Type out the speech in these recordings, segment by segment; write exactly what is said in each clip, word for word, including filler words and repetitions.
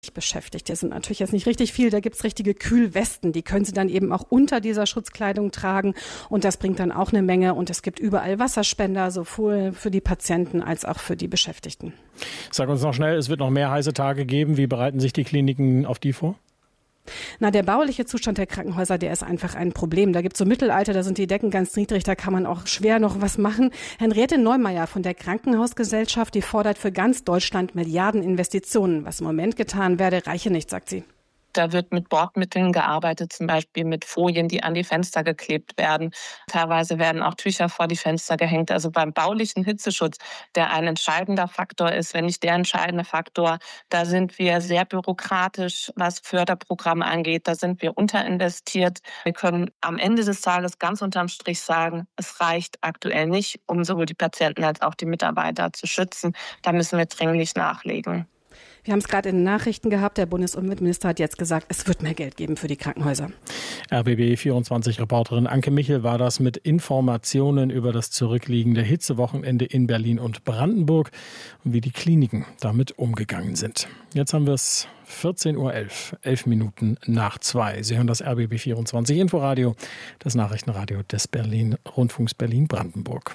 Beschäftigte sind natürlich jetzt nicht richtig viel. Da gibt es richtige Kühlwesten, die können sie dann eben auch unter dieser Schutzkleidung tragen und das bringt dann auch eine Menge und es gibt überall Wasserspender, sowohl für die Patienten als auch für die Beschäftigten. Sag uns noch schnell, es wird noch mehr heiße Tage geben. Wie bereiten sich die Kliniken auf die vor? Na, der bauliche Zustand der Krankenhäuser, der ist einfach ein Problem. Da gibt es so Mittelalter, da sind die Decken ganz niedrig, da kann man auch schwer noch was machen. Henriette Neumeier von der Krankenhausgesellschaft, die fordert für ganz Deutschland Milliardeninvestitionen. Was im Moment getan werde, reiche nicht, sagt sie. Da wird mit Bordmitteln gearbeitet, zum Beispiel mit Folien, die an die Fenster geklebt werden. Teilweise werden auch Tücher vor die Fenster gehängt. Also beim baulichen Hitzeschutz, der ein entscheidender Faktor ist, wenn nicht der entscheidende Faktor, da sind wir sehr bürokratisch, was Förderprogramme angeht. Da sind wir unterinvestiert. Wir können am Ende des Tages ganz unterm Strich sagen, es reicht aktuell nicht, um sowohl die Patienten als auch die Mitarbeiter zu schützen. Da müssen wir dringlich nachlegen. Wir haben es gerade in den Nachrichten gehabt. Der Bundesumweltminister hat jetzt gesagt, es wird mehr Geld geben für die Krankenhäuser. R B B vierundzwanzig-Reporterin Anke Michel war das mit Informationen über das zurückliegende Hitzewochenende in Berlin und Brandenburg und wie die Kliniken damit umgegangen sind. Jetzt haben wir es vierzehn Uhr elf, elf Minuten nach zwei. Sie hören das R B B vierundzwanzig Inforadio, das Nachrichtenradio des Berlin Rundfunks Berlin-Brandenburg.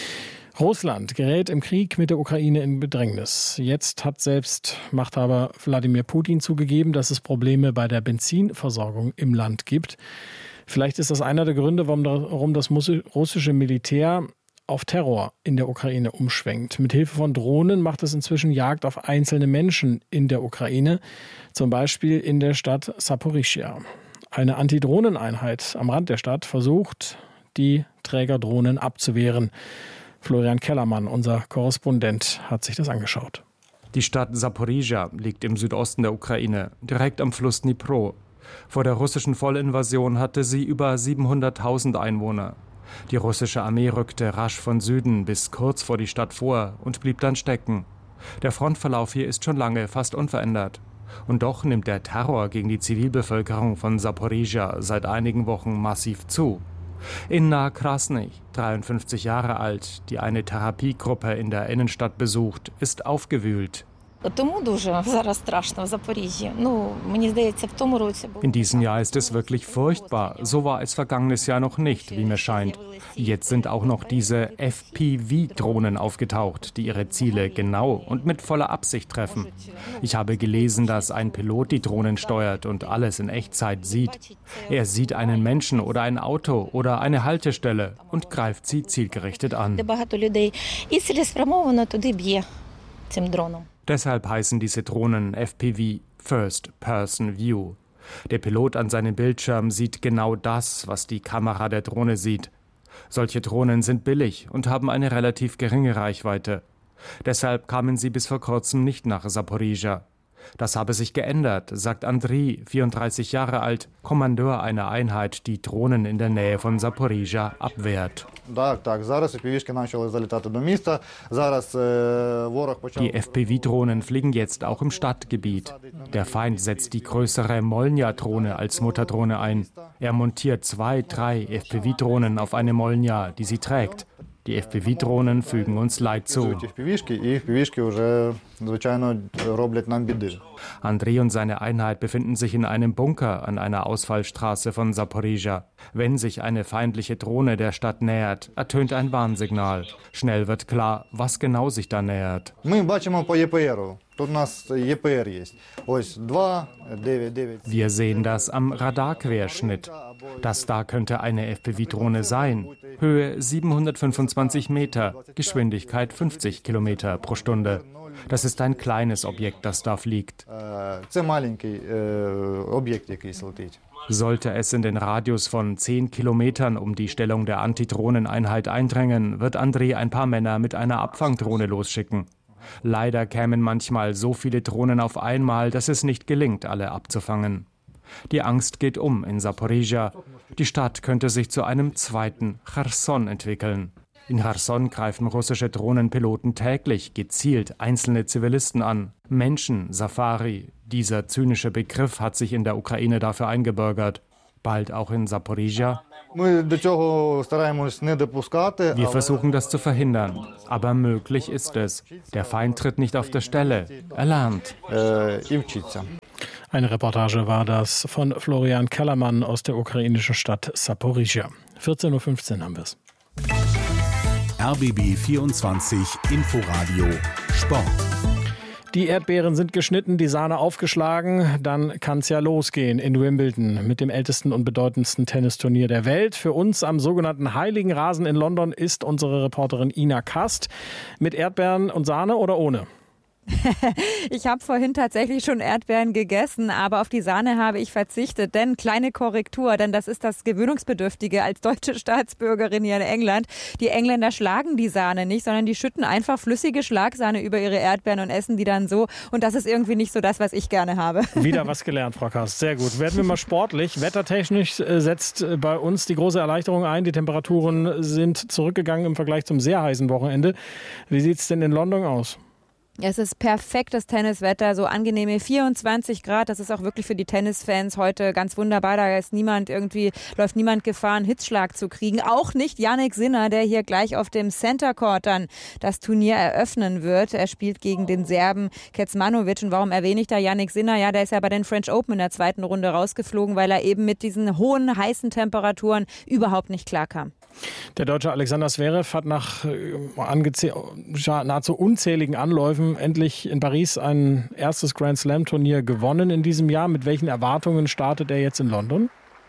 Russland gerät im Krieg mit der Ukraine in Bedrängnis. Jetzt hat selbst Machthaber Wladimir Putin zugegeben, dass es Probleme bei der Benzinversorgung im Land gibt. Vielleicht ist das einer der Gründe, warum das russische Militär auf Terror in der Ukraine umschwenkt. Mit Hilfe von Drohnen macht es inzwischen Jagd auf einzelne Menschen in der Ukraine, zum Beispiel in der Stadt Saporischschja. Eine Antidrohneneinheit am Rand der Stadt versucht, die Trägerdrohnen abzuwehren. Florian Kellermann, unser Korrespondent, hat sich das angeschaut. Die Stadt Saporischschja liegt im Südosten der Ukraine, direkt am Fluss Dnipro. Vor der russischen Vollinvasion hatte sie über siebenhunderttausend Einwohner. Die russische Armee rückte rasch von Süden bis kurz vor die Stadt vor und blieb dann stecken. Der Frontverlauf hier ist schon lange fast unverändert. Und doch nimmt der Terror gegen die Zivilbevölkerung von Saporischschja seit einigen Wochen massiv zu. Inna Krasny, dreiundfünfzig Jahre alt, die eine Therapiegruppe in der Innenstadt besucht, ist aufgewühlt. In diesem Jahr ist es wirklich furchtbar. So war es vergangenes Jahr noch nicht, wie mir scheint. Jetzt sind auch noch diese F P V-Drohnen aufgetaucht, die ihre Ziele genau und mit voller Absicht treffen. Ich habe gelesen, dass ein Pilot die Drohnen steuert und alles in Echtzeit sieht. Er sieht einen Menschen oder ein Auto oder eine Haltestelle und greift sie zielgerichtet an. Deshalb heißen diese Drohnen F P V, First Person View. Der Pilot an seinem Bildschirm sieht genau das, was die Kamera der Drohne sieht. Solche Drohnen sind billig und haben eine relativ geringe Reichweite. Deshalb kamen sie bis vor kurzem nicht nach Saporischschja. Das habe sich geändert, sagt Andriy, vierunddreißig Jahre alt, Kommandeur einer Einheit, die Drohnen in der Nähe von Saporischschja abwehrt. Die F P V-Drohnen fliegen jetzt auch im Stadtgebiet. Der Feind setzt die größere Molnja-Drohne als Mutterdrohne ein. Er montiert zwei, drei F P V-Drohnen auf eine Molnja, die sie trägt. Die F P V-Drohnen fügen uns Leid zu. Andriy und seine Einheit befinden sich in einem Bunker an einer Ausfallstraße von Saporischschja. Wenn sich eine feindliche Drohne der Stadt nähert, ertönt ein Warnsignal. Schnell wird klar, was genau sich da nähert. Wir sehen das am Radarquerschnitt. Das da könnte eine F P V-Drohne sein. Höhe siebenhundertfünfundzwanzig Meter, Geschwindigkeit fünfzig Kilometer pro Stunde. Das ist ein kleines Objekt, das da fliegt. Sollte es in den Radius von zehn Kilometern um die Stellung der Antidrohneneinheit eindrängen, wird Andriy ein paar Männer mit einer Abfangdrohne losschicken. Leider kämen manchmal so viele Drohnen auf einmal, dass es nicht gelingt, alle abzufangen. Die Angst geht um in Saporischschja. Die Stadt könnte sich zu einem zweiten Cherson entwickeln. In Cherson greifen russische Drohnenpiloten täglich gezielt einzelne Zivilisten an. Menschen, Safari. Dieser zynische Begriff hat sich in der Ukraine dafür eingebürgert. Bald auch in Saporischschja. Wir versuchen das zu verhindern, aber möglich ist es. Der Feind tritt nicht auf der Stelle, er lernt. Eine Reportage war das von Florian Kellermann aus der ukrainischen Stadt Saporischschja. vierzehn Uhr fünfzehn haben wir es. R B B vierundzwanzig Inforadio Sport. Die Erdbeeren sind geschnitten, die Sahne aufgeschlagen, dann kann es ja losgehen in Wimbledon mit dem ältesten und bedeutendsten Tennisturnier der Welt. Für uns am sogenannten Heiligen Rasen in London ist unsere Reporterin Ina Kast. Mit Erdbeeren und Sahne oder ohne? Ich habe vorhin tatsächlich schon Erdbeeren gegessen, aber auf die Sahne habe ich verzichtet. Denn, kleine Korrektur, denn das ist das Gewöhnungsbedürftige als deutsche Staatsbürgerin hier in England. Die Engländer schlagen die Sahne nicht, sondern die schütten einfach flüssige Schlagsahne über ihre Erdbeeren und essen die dann so. Und das ist irgendwie nicht so das, was ich gerne habe. Wieder was gelernt, Frau Kast. Sehr gut. Werden wir mal sportlich. Wettertechnisch setzt bei uns die große Erleichterung ein. Die Temperaturen sind zurückgegangen im Vergleich zum sehr heißen Wochenende. Wie sieht es denn in London aus? Es ist perfektes Tenniswetter, so angenehme vierundzwanzig Grad. Das ist auch wirklich für die Tennisfans heute ganz wunderbar. Da ist niemand irgendwie, läuft niemand Gefahr, einen Hitzschlag zu kriegen. Auch nicht Jannik Sinner, der hier gleich auf dem Center Court dann das Turnier eröffnen wird. Er spielt gegen den Serben Kecmanovic. Und warum erwähne ich da Jannik Sinner? Ja, der ist ja bei den French Open in der zweiten Runde rausgeflogen, weil er eben mit diesen hohen, heißen Temperaturen überhaupt nicht klarkam. Der Deutsche Alexander Zverev hat nach äh, nahezu unzähligen Anläufen endlich in Paris ein erstes Grand Slam Turnier gewonnen in diesem Jahr. Mit welchen Erwartungen startet er jetzt in London?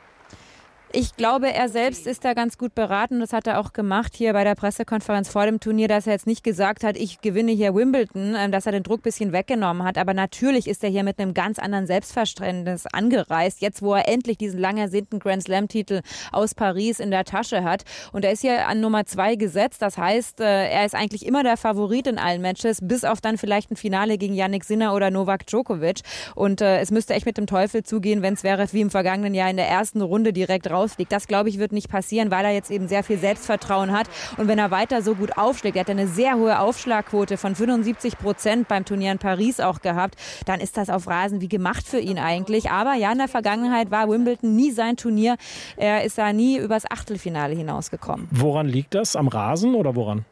Ich glaube, er selbst ist da ganz gut beraten. Das hat er auch gemacht hier bei der Pressekonferenz vor dem Turnier, dass er jetzt nicht gesagt hat, ich gewinne hier Wimbledon, dass er den Druck ein bisschen weggenommen hat. Aber natürlich ist er hier mit einem ganz anderen Selbstverständnis angereist, jetzt wo er endlich diesen lang ersehnten Grand Slam-Titel aus Paris in der Tasche hat. Und er ist hier an Nummer zwei gesetzt. Das heißt, er ist eigentlich immer der Favorit in allen Matches, bis auf dann vielleicht ein Finale gegen Jannik Sinner oder Novak Djokovic. Und äh, es müsste echt mit dem Teufel zugehen, wenn Zverev wie im vergangenen Jahr in der ersten Runde direkt raus Ausfliegt. Das, glaube ich, wird nicht passieren, weil er jetzt eben sehr viel Selbstvertrauen hat. Und wenn er weiter so gut aufschlägt, er hat eine sehr hohe Aufschlagquote von fünfundsiebzig Prozent beim Turnier in Paris auch gehabt, dann ist das auf Rasen wie gemacht für ihn eigentlich. Aber ja, in der Vergangenheit war Wimbledon nie sein Turnier. Er ist da nie übers Achtelfinale hinausgekommen. Woran liegt das? Am Rasen oder woran?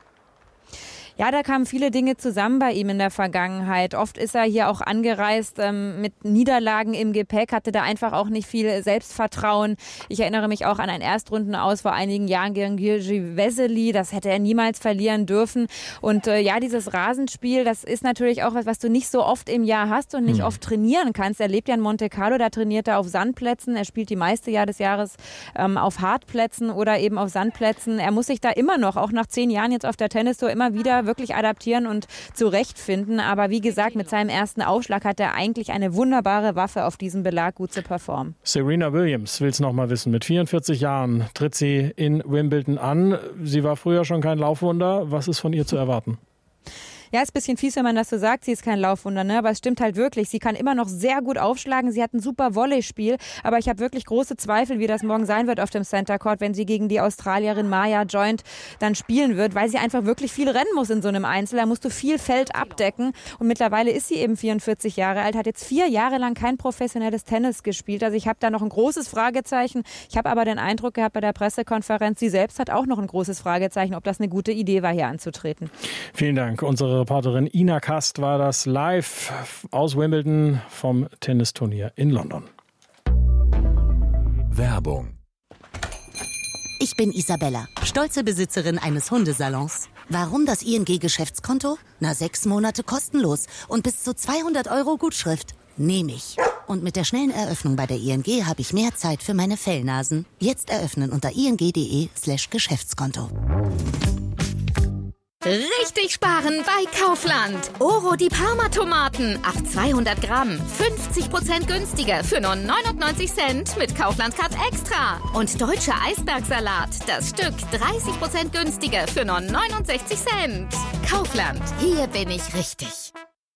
Ja, da kamen viele Dinge zusammen bei ihm in der Vergangenheit. Oft ist er hier auch angereist ähm, mit Niederlagen im Gepäck, hatte da einfach auch nicht viel Selbstvertrauen. Ich erinnere mich auch an ein Erstrundenaus vor einigen Jahren gegen György Vesely. Das hätte er niemals verlieren dürfen. Und äh, ja, dieses Rasenspiel, das ist natürlich auch was, was du nicht so oft im Jahr hast und nicht hm. oft trainieren kannst. Er lebt ja in Monte Carlo, da trainiert er auf Sandplätzen. Er spielt die meiste Jahr des Jahres ähm, auf Hartplätzen oder eben auf Sandplätzen. Er muss sich da immer noch, auch nach zehn Jahren jetzt auf der Tennistour, immer wieder wirklich adaptieren und zurechtfinden. Aber wie gesagt, mit seinem ersten Aufschlag hat er eigentlich eine wunderbare Waffe, auf diesem Belag gut zu performen. Serena Williams will es noch mal wissen. Mit vierundvierzig Jahren tritt sie in Wimbledon an. Sie war früher schon kein Laufwunder. Was ist von ihr zu erwarten? Ja, ist ein bisschen fies, wenn man das so sagt. Sie ist kein Laufwunder, ne? Aber es stimmt halt wirklich. Sie kann immer noch sehr gut aufschlagen. Sie hat ein super Volleyspiel. Aber ich habe wirklich große Zweifel, wie das morgen sein wird auf dem Center Court, wenn sie gegen die Australierin Maya Joint dann spielen wird, weil sie einfach wirklich viel rennen muss in so einem Einzel. Da musst du viel Feld abdecken. Und mittlerweile ist sie eben vierundvierzig Jahre alt, hat jetzt vier Jahre lang kein professionelles Tennis gespielt. Also ich habe da noch ein großes Fragezeichen. Ich habe aber den Eindruck gehabt bei der Pressekonferenz, sie selbst hat auch noch ein großes Fragezeichen, ob das eine gute Idee war, hier anzutreten. Vielen Dank. Unsere Reporterin Ina Kast war das live aus Wimbledon vom Tennisturnier in London. Werbung. Ich bin Isabella, stolze Besitzerin eines Hundesalons. Warum das I N G-Geschäftskonto? Na, sechs Monate kostenlos und bis zu zweihundert Euro Gutschrift. Nehme ich. Und mit der schnellen Eröffnung bei der I N G habe ich mehr Zeit für meine Fellnasen. Jetzt eröffnen unter ing.de slash Geschäftskonto. Richtig sparen bei Kaufland. Oro die Parma-Tomaten auf zweihundert Gramm. fünfzig Prozent günstiger für nur neunundneunzig Cent mit Kaufland Card Extra. Und deutscher Eisbergsalat. Das Stück dreißig Prozent günstiger für nur neunundsechzig Cent. Kaufland. Hier bin ich richtig.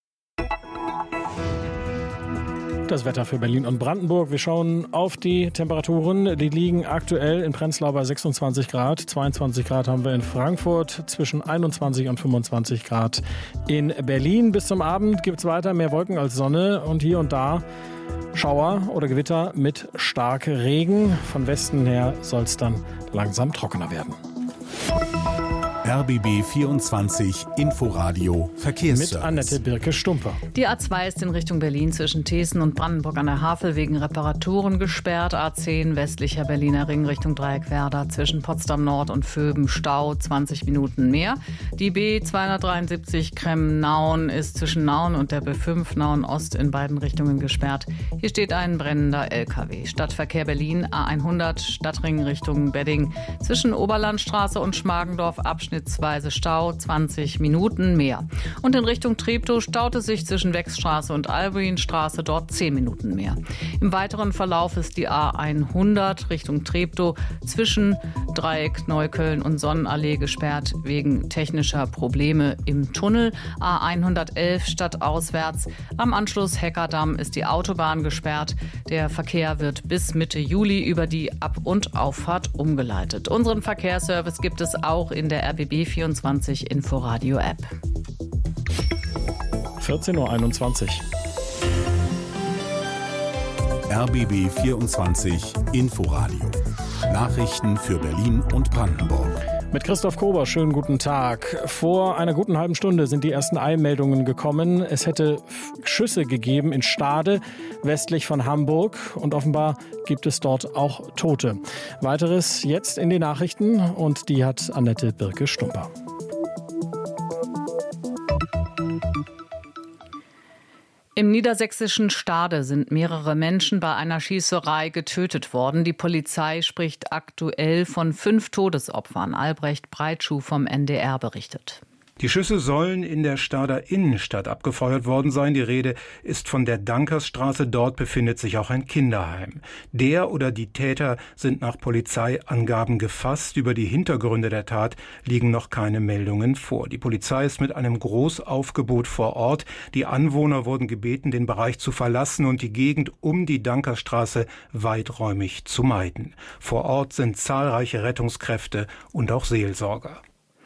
Das Wetter für Berlin und Brandenburg. Wir schauen auf die Temperaturen. Die liegen aktuell in Prenzlau bei sechsundzwanzig Grad. zweiundzwanzig Grad haben wir in Frankfurt. Zwischen einundzwanzig und fünfundzwanzig Grad in Berlin. Bis zum Abend gibt es weiter mehr Wolken als Sonne. Und hier und da Schauer oder Gewitter mit starkem Regen. Von Westen her soll es dann langsam trockener werden. R B B vierundzwanzig Inforadio Verkehrsservice. Mit Annette Birke-Stumper. Die A zwei ist in Richtung Berlin zwischen Thesen und Brandenburg an der Havel wegen Reparaturen gesperrt. A zehn westlicher Berliner Ring Richtung Dreieckwerder zwischen Potsdam Nord und Vöben Stau zwanzig Minuten mehr. Die B zweihundertdreiundsiebzig Kremmen-Nauen ist zwischen Nauen und der B fünf Nauen Ost in beiden Richtungen gesperrt. Hier steht ein brennender L K W. Stadtverkehr Berlin A hundert Stadtring Richtung Bedding zwischen Oberlandstraße und Schmargendorf Abschnitt Schnittweise Stau, zwanzig Minuten mehr. Und in Richtung Treptow staut es sich zwischen Wechsstraße und Albuinstraße, dort zehn Minuten mehr. Im weiteren Verlauf ist die A hundert Richtung Treptow zwischen Dreieck Neukölln und Sonnenallee gesperrt wegen technischer Probleme im Tunnel. A hundertelf stadtauswärts. Am Anschluss Heckerdamm ist die Autobahn gesperrt. Der Verkehr wird bis Mitte Juli über die Ab- und Auffahrt umgeleitet. Unseren Verkehrsservice gibt es auch in der R B B vierundzwanzig Inforadio App. vierzehn Uhr einundzwanzig. R B B vierundzwanzig Inforadio. Nachrichten für Berlin und Brandenburg. Mit Christoph Kober, schönen guten Tag. Vor einer guten halben Stunde sind die ersten Eilmeldungen gekommen. Es hätte Schüsse gegeben in Stade, westlich von Hamburg. Und offenbar gibt es dort auch Tote. Weiteres jetzt in den Nachrichten und die hat Annette Birke-Stumper. Im niedersächsischen Stade sind mehrere Menschen bei einer Schießerei getötet worden. Die Polizei spricht aktuell von fünf Todesopfern. Albrecht Breitschuh vom N D R berichtet. Die Schüsse sollen in der Stader Innenstadt abgefeuert worden sein. Die Rede ist von der Dankersstraße. Dort befindet sich auch ein Kinderheim. Der oder die Täter sind nach Polizeiangaben gefasst. Über die Hintergründe der Tat liegen noch keine Meldungen vor. Die Polizei ist mit einem Großaufgebot vor Ort. Die Anwohner wurden gebeten, den Bereich zu verlassen und die Gegend um die Dankerstraße weiträumig zu meiden. Vor Ort sind zahlreiche Rettungskräfte und auch Seelsorger.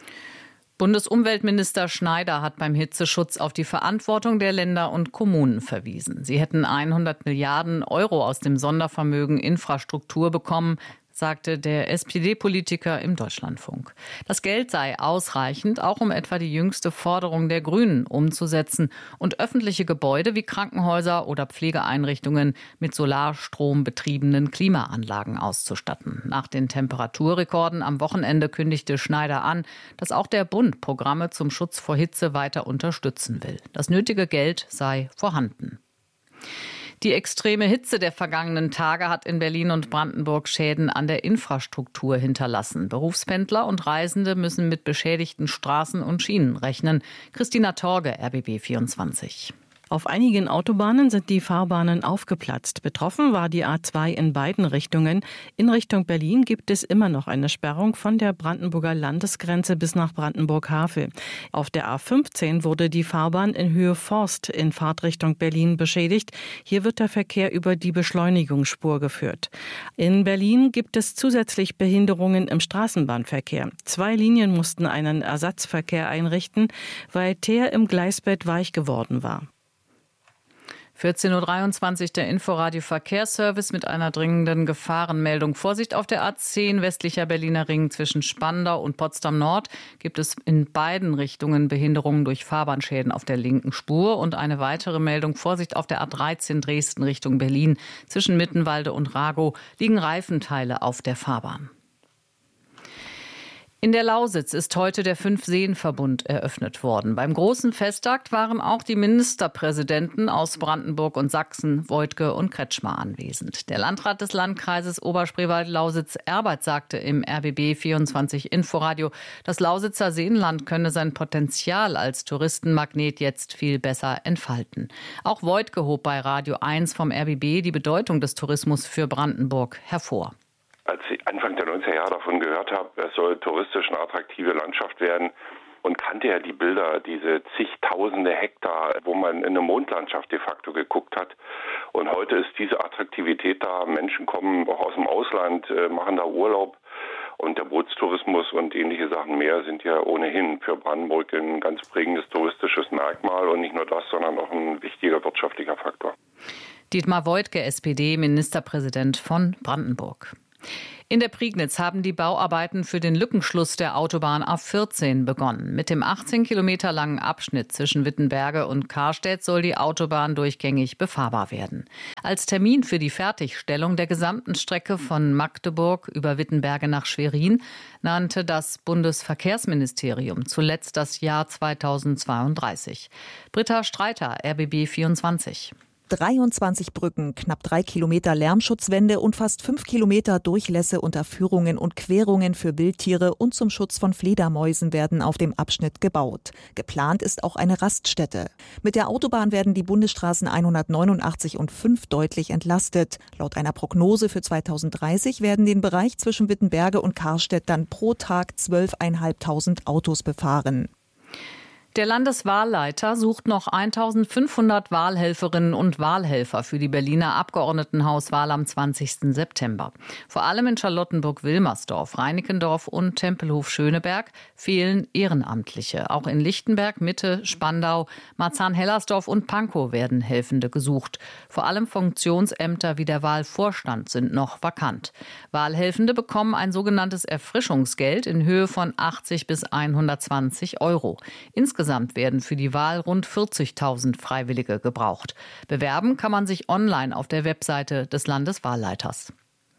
Bundesumweltminister Schneider hat beim Hitzeschutz auf die Verantwortung der Länder und Kommunen verwiesen. Sie hätten hundert Milliarden Euro aus dem Sondervermögen Infrastruktur bekommen, sagte der S P D-Politiker im Deutschlandfunk. Das Geld sei ausreichend, auch um etwa die jüngste Forderung der Grünen umzusetzen und öffentliche Gebäude wie Krankenhäuser oder Pflegeeinrichtungen mit Solarstrom betriebenen Klimaanlagen auszustatten. Nach den Temperaturrekorden am Wochenende kündigte Schneider an, dass auch der Bund Programme zum Schutz vor Hitze weiter unterstützen will. Das nötige Geld sei vorhanden. Die extreme Hitze der vergangenen Tage hat in Berlin und Brandenburg Schäden an der Infrastruktur hinterlassen. Berufspendler und Reisende müssen mit beschädigten Straßen und Schienen rechnen. Christina Torge, R B B vierundzwanzig. Auf einigen Autobahnen sind die Fahrbahnen aufgeplatzt. Betroffen war die A zwei in beiden Richtungen. In Richtung Berlin gibt es immer noch eine Sperrung von der Brandenburger Landesgrenze bis nach Brandenburg-Havel. Auf der A fünfzehn wurde die Fahrbahn in Höhe Forst in Fahrtrichtung Berlin beschädigt. Hier wird der Verkehr über die Beschleunigungsspur geführt. In Berlin gibt es zusätzlich Behinderungen im Straßenbahnverkehr. Zwei Linien mussten einen Ersatzverkehr einrichten, weil Teer im Gleisbett weich geworden war. vierzehn Uhr dreiundzwanzig der Inforadio Verkehrsservice mit einer dringenden Gefahrenmeldung. Vorsicht auf der A zehn westlicher Berliner Ring zwischen Spandau und Potsdam Nord gibt es in beiden Richtungen Behinderungen durch Fahrbahnschäden auf der linken Spur. Und eine weitere Meldung, Vorsicht auf der A dreizehn Dresden Richtung Berlin zwischen Mittenwalde und Ragow liegen Reifenteile auf der Fahrbahn. In der Lausitz ist heute der Fünf-Seen-Verbund eröffnet worden. Beim großen Festakt waren auch die Ministerpräsidenten aus Brandenburg und Sachsen, Woidke und Kretschmer, anwesend. Der Landrat des Landkreises Oberspreewald-Lausitz, Erbert, sagte im R B B vierundzwanzig Inforadio, das Lausitzer Seenland könne sein Potenzial als Touristenmagnet jetzt viel besser entfalten. Auch Woidke hob bei Radio eins vom R B B die Bedeutung des Tourismus für Brandenburg hervor. Als ich Anfang der neunziger Jahre davon gehört habe, es soll touristisch eine attraktive Landschaft werden und kannte ja die Bilder, diese zigtausende Hektar, wo man in eine Mondlandschaft de facto geguckt hat. Und heute ist diese Attraktivität da. Menschen kommen auch aus dem Ausland, machen da Urlaub. Und der Bootstourismus und ähnliche Sachen mehr sind ja ohnehin für Brandenburg ein ganz prägendes touristisches Merkmal. Und nicht nur das, sondern auch ein wichtiger wirtschaftlicher Faktor. Dietmar Woidke, S P D, Ministerpräsident von Brandenburg. In der Prignitz haben die Bauarbeiten für den Lückenschluss der Autobahn A vierzehn begonnen. Mit dem achtzehn Kilometer langen Abschnitt zwischen Wittenberge und Karstedt soll die Autobahn durchgängig befahrbar werden. Als Termin für die Fertigstellung der gesamten Strecke von Magdeburg über Wittenberge nach Schwerin nannte das Bundesverkehrsministerium zuletzt das Jahr zweitausendzweiunddreißig. Britta Streiter, R B B vierundzwanzig. dreiundzwanzig Brücken, knapp drei Kilometer Lärmschutzwände und fast fünf Kilometer Durchlässe, Unterführungen und Querungen für Wildtiere und zum Schutz von Fledermäusen werden auf dem Abschnitt gebaut. Geplant ist auch eine Raststätte. Mit der Autobahn werden die Bundesstraßen hundertneunundachtzig und fünf deutlich entlastet. Laut einer Prognose für zweitausenddreißig werden den Bereich zwischen Wittenberge und Karstedt dann pro Tag zwölftausendfünfhundert Autos befahren. Der Landeswahlleiter sucht noch eintausendfünfhundert Wahlhelferinnen und Wahlhelfer für die Berliner Abgeordnetenhauswahl am zwanzigsten September. Vor allem in Charlottenburg-Wilmersdorf, Reinickendorf und Tempelhof-Schöneberg fehlen Ehrenamtliche. Auch in Lichtenberg, Mitte, Spandau, Marzahn-Hellersdorf und Pankow werden Helfende gesucht. Vor allem Funktionsämter wie der Wahlvorstand sind noch vakant. Wahlhelfende bekommen ein sogenanntes Erfrischungsgeld in Höhe von achtzig bis hundertzwanzig Euro. Insgesamt werden für die Wahl rund vierzigtausend Freiwillige gebraucht. Bewerben kann man sich online auf der Webseite des Landeswahlleiters.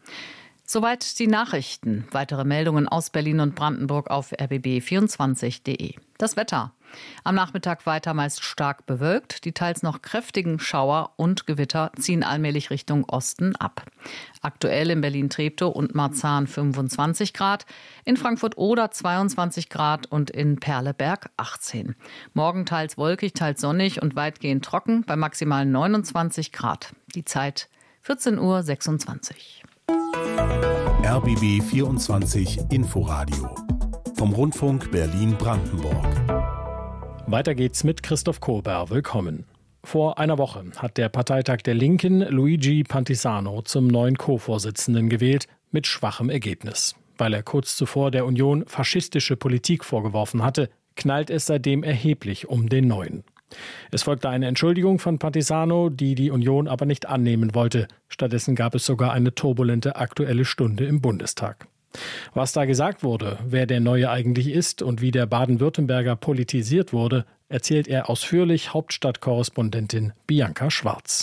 Soweit die Nachrichten. Weitere Meldungen aus Berlin und Brandenburg auf r b b vierundzwanzig punkt de. Das Wetter. Am Nachmittag weiter meist stark bewölkt. Die teils noch kräftigen Schauer und Gewitter ziehen allmählich Richtung Osten ab. Aktuell in Berlin-Treptow und Marzahn fünfundzwanzig Grad, in Frankfurt-Oder zweiundzwanzig Grad und in Perleberg achtzehn. Morgen teils wolkig, teils sonnig und weitgehend trocken bei maximal neunundzwanzig Grad. Die Zeit vierzehn Uhr sechsundzwanzig. R B B vierundzwanzig Inforadio vom Rundfunk Berlin-Brandenburg. Weiter geht's mit Christoph Kober. Willkommen. Vor einer Woche hat der Parteitag der Linken Luigi Pantisano zum neuen Co-Vorsitzenden gewählt, mit schwachem Ergebnis. Weil er kurz zuvor der Union faschistische Politik vorgeworfen hatte, knallt es seitdem erheblich um den neuen. Es folgte eine Entschuldigung von Pantisano, die die Union aber nicht annehmen wollte. Stattdessen gab es sogar eine turbulente Aktuelle Stunde im Bundestag. Was da gesagt wurde, wer der Neue eigentlich ist und wie der Baden-Württemberger politisiert wurde, erzählt er ausführlich Hauptstadtkorrespondentin Bianca Schwarz.